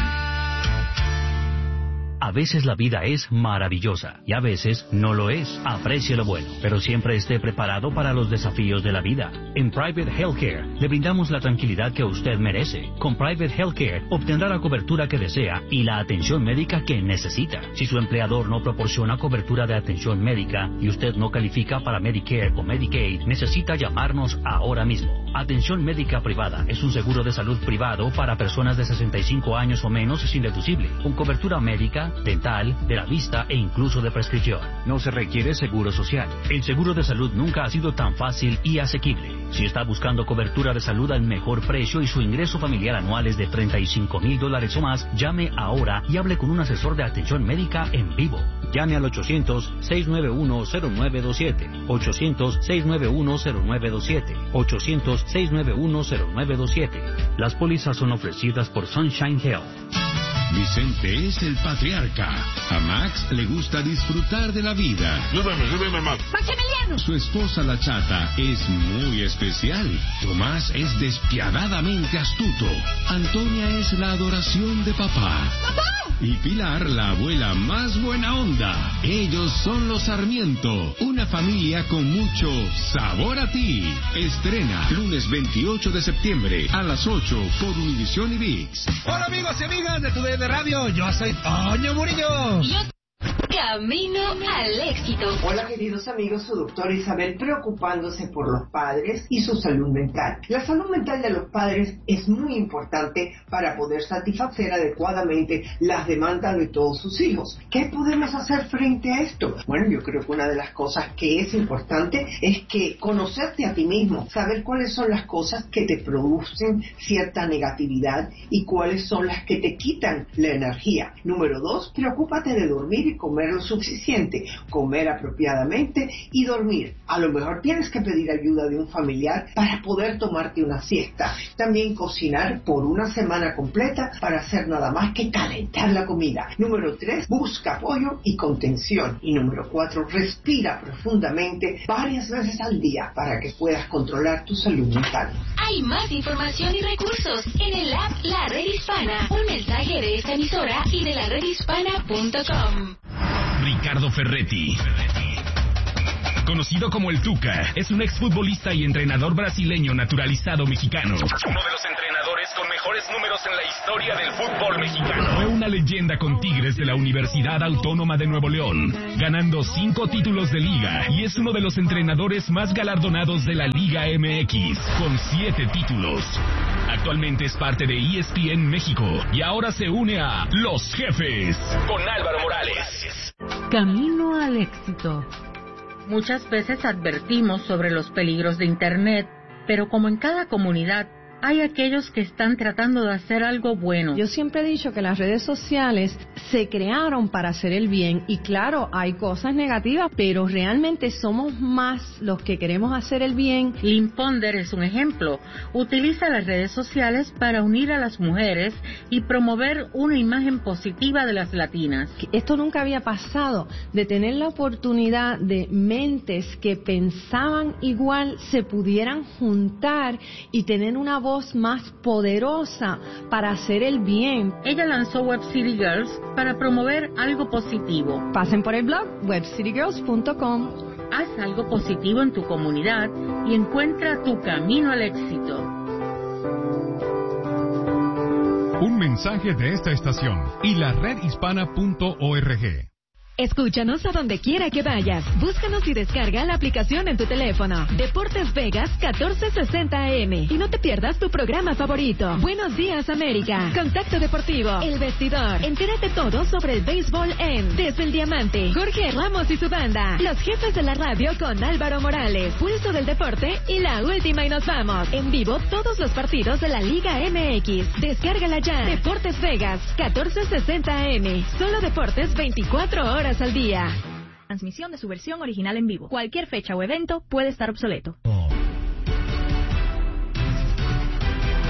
[SPEAKER 13] A veces la vida es maravillosa y a veces no lo es. Aprecie lo bueno, pero siempre esté preparado para los desafíos de la vida. En Private Healthcare le brindamos la tranquilidad que usted merece. Con Private Healthcare obtendrá la cobertura que desea y la atención médica que necesita. Si su empleador no proporciona cobertura de atención médica y usted no califica para Medicare o Medicaid, necesita llamarnos ahora mismo. Atención médica privada es un seguro de salud privado para personas de sesenta y cinco años o menos sin deducible, con cobertura médica, dental, de la vista e incluso de prescripción. No se requiere seguro social. El seguro de salud nunca ha sido tan fácil y asequible. Si está buscando cobertura de salud al mejor precio y su ingreso familiar anual es de treinta y cinco mil dólares o más, llame ahora y hable con un asesor de atención médica en vivo. Llame al ochocientos, seiscientos noventa y uno, cero nueve dos siete, ochocientos, seiscientos noventa y uno, cero nueve dos siete, ochocientos, seiscientos noventa y uno, cero nueve dos siete. Las pólizas son ofrecidas por Sunshine Health.
[SPEAKER 12] Vicente es el patriarca. A Max le gusta disfrutar de la vida.
[SPEAKER 11] ¡Maximiliano!
[SPEAKER 12] Su esposa la chata es muy especial. Tomás es despiadadamente astuto. Antonia es la adoración de papá.
[SPEAKER 11] ¡Papá!
[SPEAKER 12] Y Pilar, la abuela más buena onda. Ellos son los Sarmiento, una familia con mucho sabor a ti. Estrena lunes veintiocho de septiembre a las ocho por Univisión y ViX.
[SPEAKER 14] Hola amigos y amigas de Tu D N Radio, yo soy Toño Murillo.
[SPEAKER 15] Camino al éxito.
[SPEAKER 16] Hola queridos amigos, su doctora Isabel preocupándose por los padres y su salud mental. La salud mental de los padres es muy importante para poder satisfacer adecuadamente las demandas de todos sus hijos. ¿Qué podemos hacer frente a esto? Bueno, yo creo que una de las cosas que es importante es que conocerte a ti mismo, saber cuáles son las cosas que te producen cierta negatividad y cuáles son las que te quitan la energía. Número dos, preocúpate de dormir y comer lo suficiente, comer apropiadamente y dormir. A lo mejor tienes que pedir ayuda de un familiar para poder tomarte una siesta. También cocinar por una semana completa para hacer nada más que calentar la comida. Número tres, busca apoyo y contención. Y número cuatro, respira profundamente varias veces al día para que puedas controlar tu salud mental.
[SPEAKER 15] Hay más información y recursos en el app La Red Hispana. Un mensaje de esta emisora y de la red hispana punto com.
[SPEAKER 8] Ricardo Ferretti, conocido como el Tuca, es un exfutbolista y entrenador brasileño naturalizado mexicano. Uno de los entrenadores con mejores números en la historia del fútbol mexicano. Fue una leyenda con Tigres de la Universidad Autónoma de Nuevo León, ganando cinco títulos de liga, y es uno de los entrenadores más galardonados de la Liga M X, con siete títulos. Actualmente es parte de E S P N México y ahora se une a Los Jefes con Álvaro Morales.
[SPEAKER 17] Camino al éxito. Muchas veces advertimos sobre los peligros de Internet, pero como en cada comunidad, hay aquellos que están tratando de hacer algo bueno.
[SPEAKER 18] Yo siempre he dicho que las redes sociales se crearon para hacer el bien y claro, hay cosas negativas, pero realmente somos más los que queremos hacer el bien.
[SPEAKER 17] Lynn Ponder es un ejemplo. Utiliza las redes sociales para unir a las mujeres y promover una imagen positiva de las latinas.
[SPEAKER 18] Esto nunca había pasado, de tener la oportunidad de mentes que pensaban igual se pudieran juntar y tener una voz más poderosa para hacer el bien.
[SPEAKER 17] Ella lanzó Web City Girls para promover algo positivo.
[SPEAKER 18] Pasen por el blog web city girls punto com.
[SPEAKER 17] Haz algo positivo en tu comunidad y encuentra tu camino al éxito.
[SPEAKER 19] Un mensaje de esta estación y la red hispana punto org.
[SPEAKER 20] Escúchanos a donde quiera que vayas. Búscanos y descarga la aplicación en tu teléfono. Deportes Vegas catorce sesenta A M. Y no te pierdas tu programa favorito. Buenos días, América. Contacto Deportivo. El Vestidor. Entérate todo sobre el béisbol en Desde el Diamante. Jorge Ramos y su banda. Los Jefes de la Radio con Álvaro Morales. Pulso del Deporte y la última y nos vamos. En vivo todos los partidos de la Liga M X. Descárgala ya. Deportes Vegas catorce sesenta A M. Solo deportes veinticuatro horas al día.
[SPEAKER 21] Transmisión de su versión original en vivo. Cualquier fecha o evento puede estar obsoleto.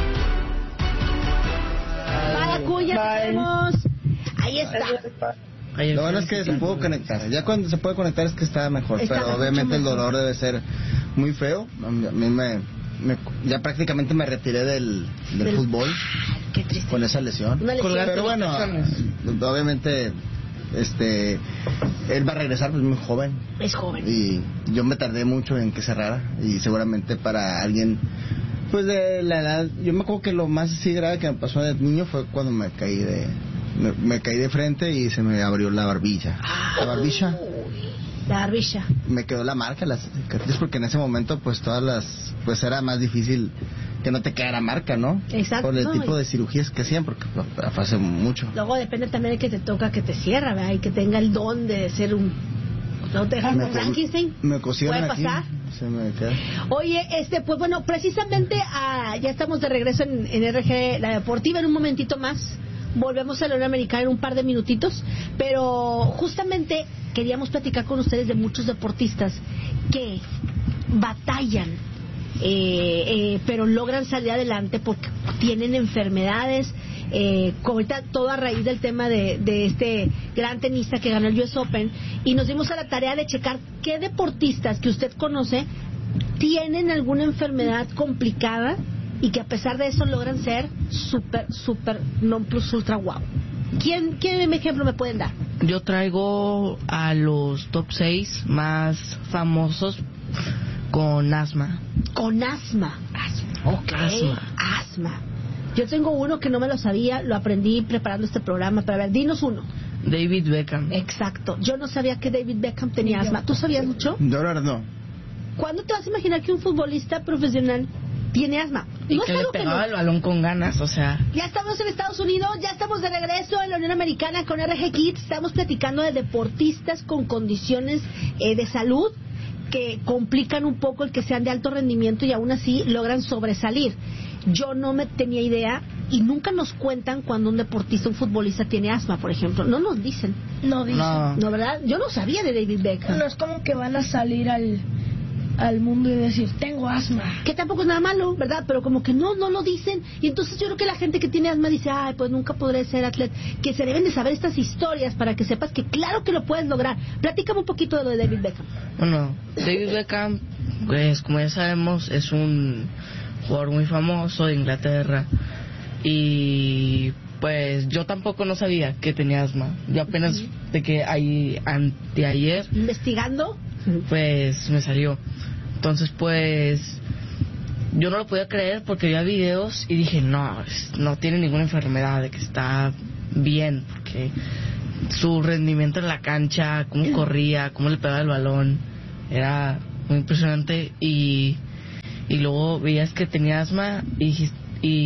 [SPEAKER 1] Tacuya, te vemos. Ahí está.
[SPEAKER 3] Lo bueno es que se pudo conectar. Ya cuando se puede conectar es que está mejor.
[SPEAKER 1] Está
[SPEAKER 3] pero
[SPEAKER 1] mucho
[SPEAKER 3] obviamente el
[SPEAKER 1] mejor.
[SPEAKER 3] dolor debe ser muy feo. A mí, a mí me, me- ya prácticamente me retiré del, del,
[SPEAKER 1] Del-
[SPEAKER 3] fútbol
[SPEAKER 1] Qué triste.
[SPEAKER 3] con esa lesión.
[SPEAKER 1] Una lesión.
[SPEAKER 3] Pero bueno, obviamente este él va a regresar pues muy joven.
[SPEAKER 1] Es joven.
[SPEAKER 3] Y yo me tardé mucho en que cerrara. Y seguramente para alguien pues de la edad, yo me acuerdo que lo más así grave que me pasó de niño fue cuando me caí de me, me caí de frente y se me abrió la barbilla. La barbilla.
[SPEAKER 1] La barbilla.
[SPEAKER 3] Me quedó la marca, las cicatrices, porque en ese momento pues todas las pues era más difícil que no te quedara marca, ¿no?
[SPEAKER 1] Exacto.
[SPEAKER 3] Por el
[SPEAKER 1] No,
[SPEAKER 3] tipo
[SPEAKER 1] y-
[SPEAKER 3] de cirugías que hacían, porque pues, fue hace mucho.
[SPEAKER 1] Luego depende también de que te toca que te cierra, ¿verdad? Y que tenga el don de ser un... No te dejas
[SPEAKER 3] Me,
[SPEAKER 1] con Frankenstein.
[SPEAKER 3] me cosieron
[SPEAKER 1] ¿Puede
[SPEAKER 3] aquí.
[SPEAKER 1] pasar?
[SPEAKER 3] Se me queda.
[SPEAKER 1] Oye, este, pues bueno, precisamente ah, ya estamos de regreso en, en R G La Deportiva en un momentito más. Volvemos a la Unión Americana en un par de minutitos, pero justamente queríamos platicar con ustedes de muchos deportistas que batallan, eh, eh, pero logran salir adelante porque tienen enfermedades, eh, como ahorita todo a raíz del tema de, de este gran tenista que ganó el U S Open, y nos dimos a la tarea de checar qué deportistas que usted conoce tienen alguna enfermedad complicada y que a pesar de eso logran ser súper, súper non plus ultra wow. ¿Quién, ¿Qué ejemplo me pueden dar?
[SPEAKER 5] Yo traigo a los top seis más famosos con asma.
[SPEAKER 1] Con asma. Asma. Ok.
[SPEAKER 5] Asma.
[SPEAKER 1] Asma. Yo tengo uno que no me lo sabía, lo aprendí preparando este programa. Pero a ver, dinos uno.
[SPEAKER 5] David Beckham.
[SPEAKER 1] Exacto. Yo no sabía que David Beckham tenía asma. ¿Tú sabías mucho?
[SPEAKER 3] De verdad no.
[SPEAKER 1] ¿Cuándo te vas a imaginar que un futbolista profesional tiene asma?
[SPEAKER 5] Y
[SPEAKER 1] No
[SPEAKER 5] que
[SPEAKER 1] es
[SPEAKER 5] le
[SPEAKER 1] algo que
[SPEAKER 5] pegaba
[SPEAKER 1] no-
[SPEAKER 5] el balón con ganas, o sea...
[SPEAKER 1] Ya estamos en Estados Unidos, ya estamos de regreso en la Unión Americana con R G Kids. Estamos platicando de deportistas con condiciones eh, de salud que complican un poco el que sean de alto rendimiento y aún así logran sobresalir. Yo no me tenía idea y nunca nos cuentan cuando un deportista, un futbolista tiene asma, por ejemplo. No nos dicen.
[SPEAKER 4] No dicen.
[SPEAKER 5] No.
[SPEAKER 1] No, ¿verdad? Yo no sabía de David Beckham.
[SPEAKER 4] No es como que van a salir al, al mundo y decir, tengo asma.
[SPEAKER 1] Que tampoco es nada malo, ¿verdad? Pero como que no, no lo dicen. Y entonces yo creo que la gente que tiene asma dice, ay, pues nunca podré ser atleta. Que se deben de saber estas historias para que sepas que claro que lo puedes lograr. Platícame un poquito de lo de David Beckham.
[SPEAKER 5] Bueno, David Beckham, pues como ya sabemos, es un jugador muy famoso de Inglaterra. Y pues yo tampoco no sabía que tenía asma. Yo apenas de que ahí anteayer,
[SPEAKER 1] Investigando.
[SPEAKER 5] pues me salió. Entonces pues yo no lo podía creer porque veía videos y dije, no, es- no tiene ninguna enfermedad, de que está bien, porque su rendimiento en la cancha, cómo corría, cómo le pegaba el balón, era muy impresionante. Y, y luego veías que tenía asma y, dijis-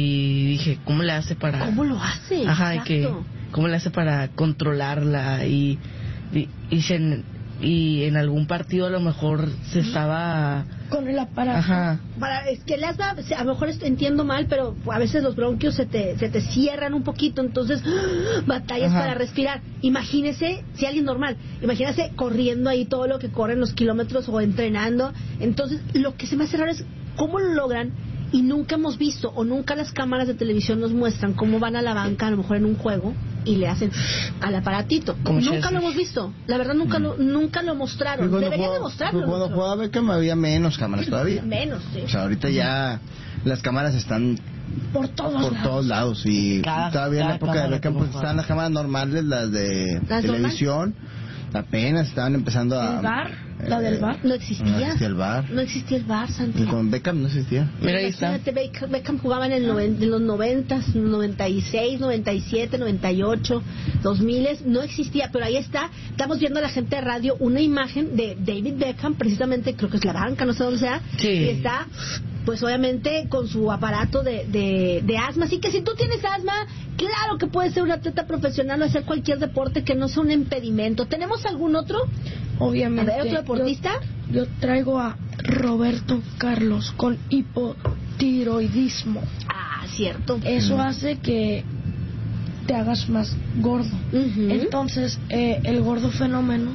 [SPEAKER 5] y dije, ¿cómo le hace para...?
[SPEAKER 1] ¿Cómo lo hace?
[SPEAKER 5] Ajá, de que,
[SPEAKER 1] Exacto.
[SPEAKER 5] ¿cómo le hace para controlarla? Y, y, y, se- y en algún partido a lo mejor se estaba...
[SPEAKER 4] Con el aparato.
[SPEAKER 5] Ajá.
[SPEAKER 1] Para, es que el asma, a lo mejor esto entiendo mal, pero a veces los bronquios se te, se te cierran un poquito, entonces batallas
[SPEAKER 5] Ajá.
[SPEAKER 1] para respirar. Imagínese, si alguien normal, imagínese corriendo ahí todo lo que corren los kilómetros o entrenando. Entonces, lo que se me hace raro es cómo lo logran y nunca hemos visto o nunca las cámaras de televisión nos muestran cómo van a la banca, a lo mejor en un juego, y le hacen al aparatito.
[SPEAKER 3] Como
[SPEAKER 1] Nunca
[SPEAKER 3] Chelsea.
[SPEAKER 1] lo hemos visto. La verdad, nunca, lo, nunca lo mostraron.
[SPEAKER 3] Cuando
[SPEAKER 1] Deberían de
[SPEAKER 3] jugaba-
[SPEAKER 1] mostrarlo.
[SPEAKER 3] Cuando
[SPEAKER 1] ¿no?
[SPEAKER 3] jugaba Beckham había menos cámaras todavía.
[SPEAKER 1] Menos, sí.
[SPEAKER 3] O sea, ahorita ya las cámaras están
[SPEAKER 4] Por todos
[SPEAKER 3] por
[SPEAKER 4] lados.
[SPEAKER 3] todos lados y
[SPEAKER 5] Cada-
[SPEAKER 3] todavía en la
[SPEAKER 5] cada
[SPEAKER 3] época de
[SPEAKER 5] cámara
[SPEAKER 3] Beckham
[SPEAKER 5] que
[SPEAKER 3] pues
[SPEAKER 5] uno
[SPEAKER 3] estaban las cámaras normales, las de
[SPEAKER 1] ¿Las
[SPEAKER 3] televisión, apenas estaban empezando a...
[SPEAKER 4] ¿El bar? ¿La del bar?
[SPEAKER 1] No existía.
[SPEAKER 3] No existía el bar.
[SPEAKER 1] No existía el bar, Santi.
[SPEAKER 3] Y con Beckham no existía.
[SPEAKER 5] Mira, ahí está.
[SPEAKER 1] Imagínate, Beckham, Beckham jugaba en, el noven- en los noventas, noventa y seis, noventa y siete, noventa y ocho, dos mil, no existía, pero ahí está, estamos viendo a la gente de radio una imagen de David Beckham, precisamente, creo que es la banca, no sé dónde sea,
[SPEAKER 5] Sí.
[SPEAKER 1] y está, pues obviamente con su aparato de, de, de asma, así que si tú tienes asma, claro que puedes ser un atleta profesional o hacer cualquier deporte que no sea un impedimento. ¿Tenemos algún otro?
[SPEAKER 4] Obviamente.
[SPEAKER 1] A ver, ¿otro deportista?
[SPEAKER 4] Yo, yo traigo a Roberto Carlos con hipotiroidismo.
[SPEAKER 1] Ah, cierto.
[SPEAKER 4] Eso hace que te hagas más gordo.
[SPEAKER 1] Ujú.
[SPEAKER 4] Entonces, eh, el gordo fenómeno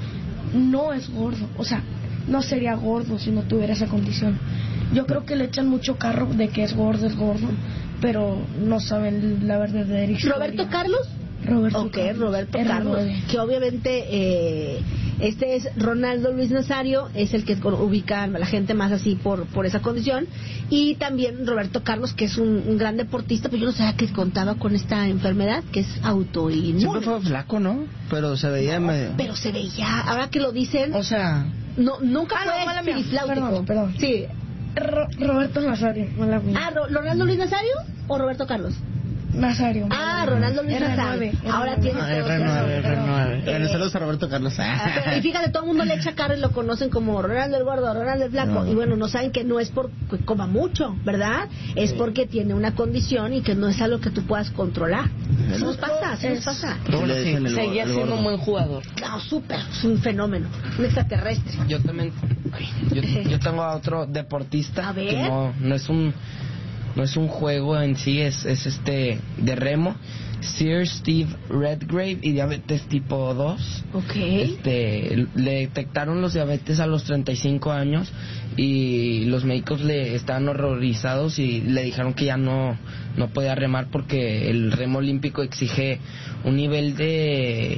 [SPEAKER 4] no es gordo. O sea, no sería gordo si no tuviera esa condición. Yo creo que le echan mucho carro de que es gordo, es gordo. pero no saben la verdadera historia.
[SPEAKER 1] ¿Roberto Carlos?
[SPEAKER 4] Roberto
[SPEAKER 1] Ok,
[SPEAKER 4] Carlos.
[SPEAKER 1] Roberto
[SPEAKER 4] R
[SPEAKER 1] Carlos,
[SPEAKER 4] nueve.
[SPEAKER 1] que obviamente eh, este es Ronaldo Luis Nazario, es el que ubica a la gente más así por por esa condición, y también Roberto Carlos, que es un, un gran deportista, pero yo no sabía que contaba con esta enfermedad, que es autoinmune.
[SPEAKER 3] Siempre fue flaco, ¿no? Pero se veía
[SPEAKER 1] No,
[SPEAKER 3] medio...
[SPEAKER 1] pero se veía, ahora que lo dicen,
[SPEAKER 5] O sea,
[SPEAKER 1] no nunca
[SPEAKER 4] Ah, no,
[SPEAKER 1] fue
[SPEAKER 4] mala mía.
[SPEAKER 1] espirifláutico.
[SPEAKER 4] Perdón, perdón.
[SPEAKER 1] Sí.
[SPEAKER 4] Ro- Roberto Nazario, mala mía.
[SPEAKER 1] Ah, Ro- ¿Ronaldo Luis Nazario o Roberto Carlos?
[SPEAKER 4] Nazario.
[SPEAKER 1] Ah, Ronaldo Luis
[SPEAKER 4] R
[SPEAKER 1] Nazario.
[SPEAKER 4] nueve,
[SPEAKER 1] Ahora
[SPEAKER 4] R nueve.
[SPEAKER 1] tiene
[SPEAKER 3] Ah,
[SPEAKER 1] todo
[SPEAKER 3] R nueve,
[SPEAKER 1] eso.
[SPEAKER 3] R nueve.
[SPEAKER 1] Eh,
[SPEAKER 3] Bueno, saludos a Roberto Carlos.
[SPEAKER 1] Pero, y fíjate, todo el mundo le echa carro y lo conocen como Ronaldo el Gordo, Ronaldo el Flaco.
[SPEAKER 3] No.
[SPEAKER 1] Y bueno, no saben que no es porque coma mucho, ¿verdad? Es
[SPEAKER 3] Sí.
[SPEAKER 1] porque tiene una condición y que no es algo que tú puedas controlar. Eso nos pasa, eso nos pasa.
[SPEAKER 5] pero bueno,
[SPEAKER 3] Le
[SPEAKER 5] sí,
[SPEAKER 3] dicen el
[SPEAKER 5] seguía
[SPEAKER 3] gordo.
[SPEAKER 5] siendo un buen jugador.
[SPEAKER 1] Claro, súper, es un fenómeno, un extraterrestre.
[SPEAKER 2] Yo también, ay, yo, yo tengo a otro deportista
[SPEAKER 1] A ver.
[SPEAKER 2] que no, no es un no es un juego en sí, es, es este de remo, Sir Steve Redgrave, y diabetes tipo dos.
[SPEAKER 1] Ok.
[SPEAKER 2] Este, le detectaron los diabetes a los treinta y cinco años y los médicos le estaban horrorizados y le dijeron que ya no no podía remar porque el remo olímpico exige un nivel de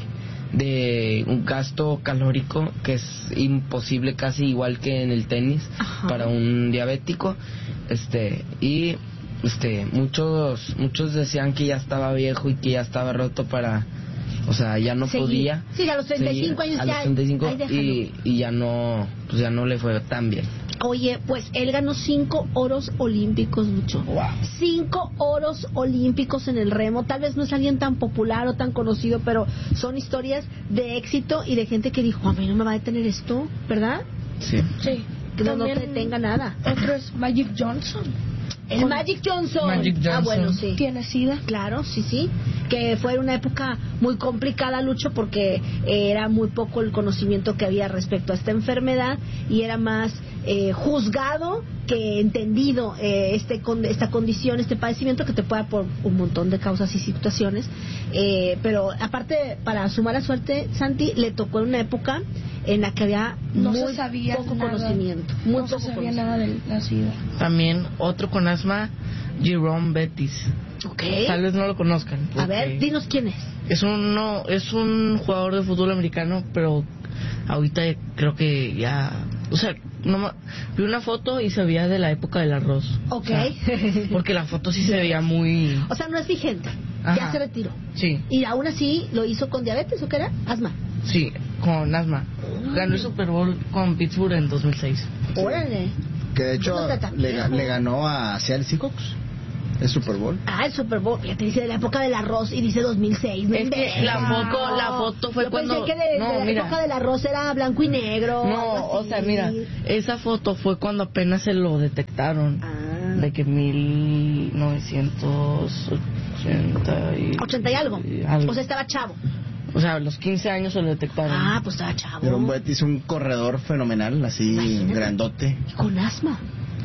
[SPEAKER 2] de un gasto calórico que es imposible, casi igual que en el tenis. Ajá. Para un diabético, este y este muchos muchos decían que ya estaba viejo y que ya estaba roto para, o sea, ya no
[SPEAKER 1] Seguir.
[SPEAKER 2] podía.
[SPEAKER 1] Sí, a los treinta y cinco
[SPEAKER 2] seguir,
[SPEAKER 1] años
[SPEAKER 2] a
[SPEAKER 1] ya,
[SPEAKER 2] los treinta y cinco,
[SPEAKER 1] ahí déjalo.
[SPEAKER 2] y, y ya no, pues ya no le fue tan bien.
[SPEAKER 1] Oye, pues él ganó cinco oros olímpicos, Lucho.
[SPEAKER 3] Wow.
[SPEAKER 1] Cinco oros olímpicos en el remo. Tal vez no es alguien tan popular o tan conocido, pero son historias de éxito y de gente que dijo, a mí no me va a detener esto, ¿verdad?
[SPEAKER 2] Sí.
[SPEAKER 4] Sí.
[SPEAKER 1] Que no, no
[SPEAKER 4] También
[SPEAKER 1] te detenga nada.
[SPEAKER 4] Otro es Magic Johnson.
[SPEAKER 1] El
[SPEAKER 4] Con-
[SPEAKER 1] Magic Johnson.
[SPEAKER 5] Magic
[SPEAKER 1] Ah,
[SPEAKER 5] Johnson.
[SPEAKER 1] bueno, sí.
[SPEAKER 4] Tiene SIDA.
[SPEAKER 1] Claro, sí, sí. Que fue una época muy complicada, Lucho, porque eh, era muy poco el conocimiento que había respecto a esta enfermedad y era más eh, juzgado que entendido eh, este con, esta condición, este padecimiento que te puede dar por un montón de causas y situaciones. Eh, pero aparte, para su mala suerte, Santi, le tocó en una época en la que había
[SPEAKER 4] No
[SPEAKER 1] muy
[SPEAKER 4] se sabía
[SPEAKER 1] poco
[SPEAKER 4] nada.
[SPEAKER 1] conocimiento. Muy
[SPEAKER 4] no se
[SPEAKER 1] poco
[SPEAKER 4] sabía
[SPEAKER 1] conocimiento.
[SPEAKER 4] nada de la SIDA.
[SPEAKER 5] También otro con asma, Jerome Bettis.
[SPEAKER 1] Ok.
[SPEAKER 5] Tal vez no lo conozcan.
[SPEAKER 1] A
[SPEAKER 5] porque
[SPEAKER 1] ver, dinos quién es.
[SPEAKER 5] Es un, no, es un jugador de fútbol americano, pero ahorita creo que ya... O sea, no, ma- vi una foto y se veía de la época del arroz.
[SPEAKER 1] Ok.
[SPEAKER 5] O sea, porque la foto sí se veía muy...
[SPEAKER 1] O sea, no es vigente. Ya
[SPEAKER 5] Ajá.
[SPEAKER 1] se retiró.
[SPEAKER 5] Sí,
[SPEAKER 1] Y aún así lo hizo con diabetes, ¿o qué era? Asma.
[SPEAKER 5] sí, con asma. Ganó el Super Bowl con Pittsburgh en dos mil seis.
[SPEAKER 1] Órale.
[SPEAKER 3] Que de hecho
[SPEAKER 1] No está tan
[SPEAKER 3] le,
[SPEAKER 1] viejo.
[SPEAKER 3] le ganó a Seattle Seahawks el Super Bowl.
[SPEAKER 1] Ah, el Super Bowl. Ya te dice de la época del arroz y dice dos mil seis.
[SPEAKER 5] Es que la foto, la foto fue
[SPEAKER 1] Yo
[SPEAKER 5] cuando...
[SPEAKER 1] pensé que de,
[SPEAKER 5] no,
[SPEAKER 1] de la
[SPEAKER 5] mira.
[SPEAKER 1] época del arroz era blanco y negro.
[SPEAKER 5] No,
[SPEAKER 1] algo
[SPEAKER 5] o
[SPEAKER 1] así.
[SPEAKER 5] sea, mira, esa foto fue cuando apenas se lo detectaron.
[SPEAKER 1] Ah.
[SPEAKER 5] De que mil novecientos ochenta y...
[SPEAKER 1] ochenta y algo.
[SPEAKER 5] algo.
[SPEAKER 1] O sea, estaba chavo.
[SPEAKER 5] O sea, a los quince años se lo detectaron.
[SPEAKER 1] Ah, pues estaba chavo.
[SPEAKER 3] Jerome Bettis, un corredor fenomenal, así
[SPEAKER 1] Imagínate.
[SPEAKER 3] grandote.
[SPEAKER 1] Con asma.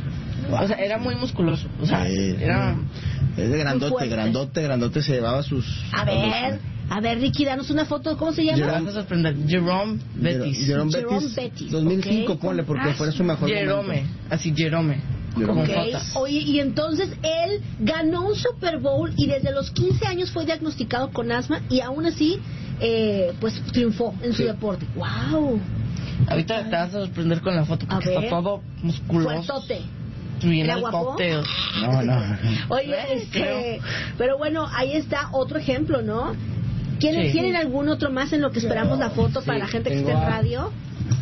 [SPEAKER 5] O sea, era muy musculoso. O sea,
[SPEAKER 3] Sí,
[SPEAKER 5] era...
[SPEAKER 3] Es de grandote,
[SPEAKER 1] fuerte.
[SPEAKER 3] grandote, grandote, se llevaba sus...
[SPEAKER 1] A ver, a ver, Ricky, danos una foto. ¿Cómo se llama?
[SPEAKER 5] Te vas a sorprender. Jerome Bettis.
[SPEAKER 3] Jerome
[SPEAKER 1] Jerome
[SPEAKER 3] Bettis,
[SPEAKER 1] Bettis,
[SPEAKER 3] dos mil cinco,
[SPEAKER 1] ok.
[SPEAKER 3] ponle, porque
[SPEAKER 1] Ah,
[SPEAKER 3] fue su mejor
[SPEAKER 5] Jerome.
[SPEAKER 3] momento.
[SPEAKER 5] Así, Jerome.
[SPEAKER 3] Jerome.
[SPEAKER 5] Con
[SPEAKER 1] Ok.
[SPEAKER 5] J.
[SPEAKER 1] Oye, y entonces él ganó un Super Bowl y desde los quince años fue diagnosticado con asma y aún así, eh, pues triunfó en su
[SPEAKER 3] Sí.
[SPEAKER 1] deporte. ¡Wow!
[SPEAKER 5] Ahorita te vas a sorprender con la foto
[SPEAKER 1] A
[SPEAKER 5] porque
[SPEAKER 1] ver.
[SPEAKER 5] está todo musculoso.
[SPEAKER 1] Fuertote.
[SPEAKER 5] Bien
[SPEAKER 1] ¿Era
[SPEAKER 5] al
[SPEAKER 1] guapo?
[SPEAKER 5] cóctel.
[SPEAKER 3] No, no.
[SPEAKER 1] Oye, este, pero bueno, ahí está otro ejemplo, ¿no? ¿Quieren,
[SPEAKER 5] Sí.
[SPEAKER 1] ¿Tienen algún otro más en lo que esperamos la foto
[SPEAKER 2] Sí,
[SPEAKER 1] para la gente que
[SPEAKER 2] tengo
[SPEAKER 1] esté en
[SPEAKER 2] a-
[SPEAKER 1] radio?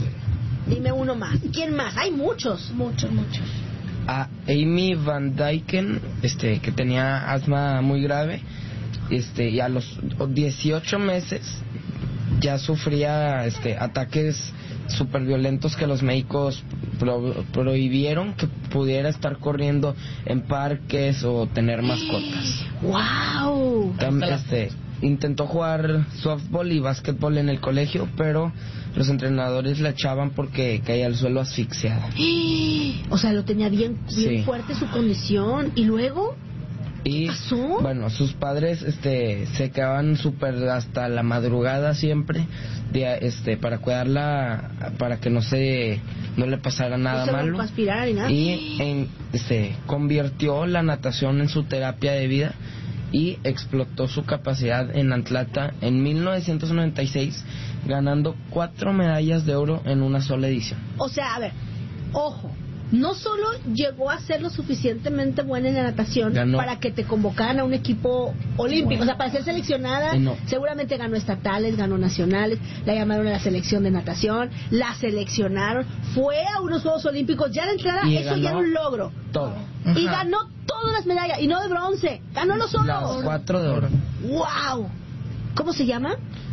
[SPEAKER 1] Dime uno más. ¿Quién más? Hay muchos.
[SPEAKER 4] Muchos, muchos.
[SPEAKER 2] A Amy Van Dyken, este, que tenía asma muy grave, este, y a los dieciocho meses ya sufría este ataques súper violentos que los médicos pro- prohibieron que pudiera estar corriendo en parques o tener mascotas.
[SPEAKER 1] ¡Wow!
[SPEAKER 2] Tam- este, intentó jugar softball y básquetbol en el colegio, pero los entrenadores la echaban porque caía al suelo asfixiada.
[SPEAKER 1] O sea, lo tenía bien, bien
[SPEAKER 2] Sí.
[SPEAKER 1] fuerte su condición. ¿Y luego?
[SPEAKER 2] Y bueno, sus padres este se quedaban súper hasta la madrugada siempre de, este para cuidarla, para que no se no le pasara nada
[SPEAKER 1] no se
[SPEAKER 2] malo.
[SPEAKER 1] Aspirar, ¿no?
[SPEAKER 2] Y en, este convirtió la natación en su terapia de vida y explotó su capacidad en atleta en mil novecientos noventa y seis, ganando cuatro medallas de oro en una sola edición.
[SPEAKER 1] O sea, a ver, ojo, no solo llegó a ser lo suficientemente buena en la natación ganó. Para que te convocaran a un equipo olímpico, bueno. O sea, para ser seleccionada, no. Seguramente ganó estatales, ganó nacionales, la llamaron a la selección de natación, la seleccionaron, fue a unos Juegos Olímpicos, ya de entrada, y eso ya era un logro.
[SPEAKER 2] Todo.
[SPEAKER 1] Y Ajá. ganó todas las medallas, y no de bronce, ganó los oros.
[SPEAKER 2] Las cuatro de oro.
[SPEAKER 1] ¡Wow! ¿Cómo se llama?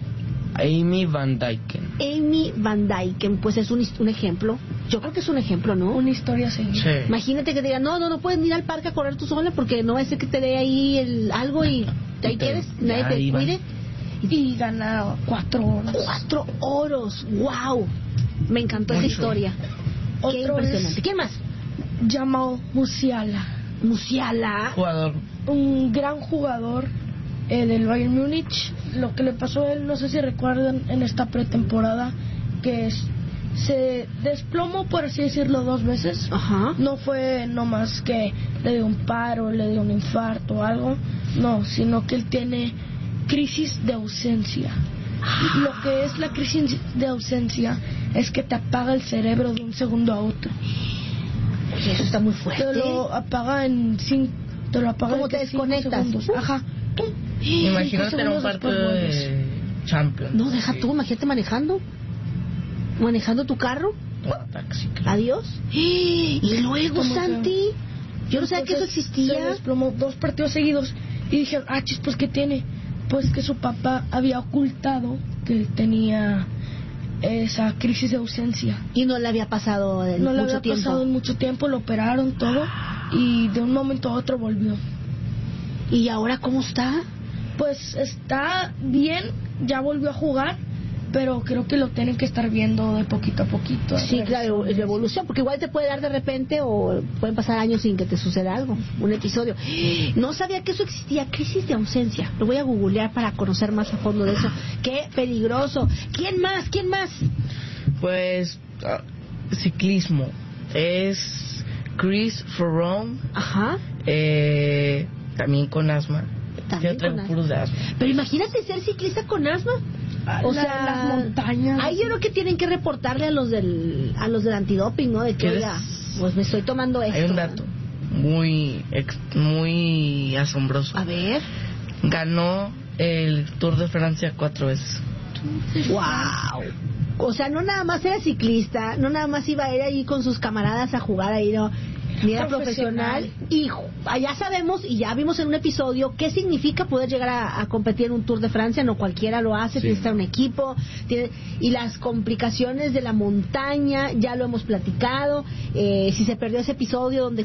[SPEAKER 2] Amy Van Dyken.
[SPEAKER 1] Amy Van Dyken, pues es un, un ejemplo. Yo creo que es un ejemplo, ¿no?
[SPEAKER 4] Una historia así.
[SPEAKER 2] Sí.
[SPEAKER 1] Imagínate que te digan, no, no, no puedes ir al parque a correr tú sola porque no va a ser que te dé ahí el, algo y ahí quedes, nadie te cuide.
[SPEAKER 4] Y gana cuatro oros.
[SPEAKER 1] Cuatro oros, wow. Me encantó Mucho. Esa historia. Qué Otro impresionante. ¿Quién más?
[SPEAKER 4] Jamal Musiala.
[SPEAKER 1] Musiala.
[SPEAKER 2] Jugador.
[SPEAKER 4] Un gran jugador. Eh, del Bayern Múnich. Lo que le pasó a él, no sé si recuerdan, en esta pretemporada, que es, se desplomó, por así decirlo, dos veces.
[SPEAKER 1] Ajá.
[SPEAKER 4] No fue nomás que le dio un paro, le dio un infarto o algo, no, sino que él tiene crisis de ausencia. Y lo que es la crisis de ausencia es que te apaga el cerebro de un segundo a otro.
[SPEAKER 1] Oye, eso está muy fuerte.
[SPEAKER 4] Te lo apaga en cinco, te lo apaga
[SPEAKER 1] ¿Cómo
[SPEAKER 4] en
[SPEAKER 1] te desconectas?
[SPEAKER 4] Ajá.
[SPEAKER 2] Imagínate en un partido de Champions.
[SPEAKER 1] No, deja tú, imagínate manejando. Manejando tu carro.
[SPEAKER 2] Un taxi. Claro.
[SPEAKER 1] Adiós. Y luego, Santi, yo no sabía que eso existía.
[SPEAKER 4] Se desplomó dos partidos seguidos y dijeron, ah, chis, pues ¿qué tiene? Pues que su papá había ocultado que tenía esa crisis de ausencia.
[SPEAKER 1] Y no le había pasado en
[SPEAKER 4] no
[SPEAKER 1] mucho tiempo.
[SPEAKER 4] No le había pasado en mucho tiempo, lo operaron todo y de un momento a otro volvió.
[SPEAKER 1] ¿Y ahora cómo está?
[SPEAKER 4] Pues está bien, ya volvió a jugar, pero creo que lo tienen que estar viendo de poquito a poquito.
[SPEAKER 1] Sí, claro, la evolución, porque igual te puede dar de repente o pueden pasar años sin que te suceda algo, un episodio. No sabía que eso existía, crisis de ausencia. Lo voy a googlear para conocer más a fondo de eso. ¡Qué peligroso! ¿Quién más? ¿Quién más?
[SPEAKER 2] Pues uh, ciclismo. Es Chris Froome.
[SPEAKER 1] Ajá.
[SPEAKER 2] Eh... También con asma.
[SPEAKER 1] También
[SPEAKER 2] Yo traigo puros de asma.
[SPEAKER 1] Pero imagínate ser ciclista con asma. O
[SPEAKER 4] la,
[SPEAKER 1] sea,
[SPEAKER 4] las montañas.
[SPEAKER 1] Ahí yo creo que tienen que reportarle a los del a los del antidoping, ¿no? De que oiga, pues me estoy tomando esto.
[SPEAKER 2] Hay un dato muy ex, muy asombroso.
[SPEAKER 1] A ver.
[SPEAKER 2] Ganó el Tour de Francia cuatro veces.
[SPEAKER 1] Wow. O sea, no nada más era ciclista, no nada más iba a ir ahí con sus camaradas a jugar ahí, no. Ni era profesional. Y ya sabemos y ya vimos en un episodio qué significa poder llegar a, a competir en un Tour de Francia. No cualquiera lo hace, sí. Tiene que estar un equipo, tiene, y las complicaciones de la montaña ya lo hemos platicado. Eh, si se perdió ese episodio donde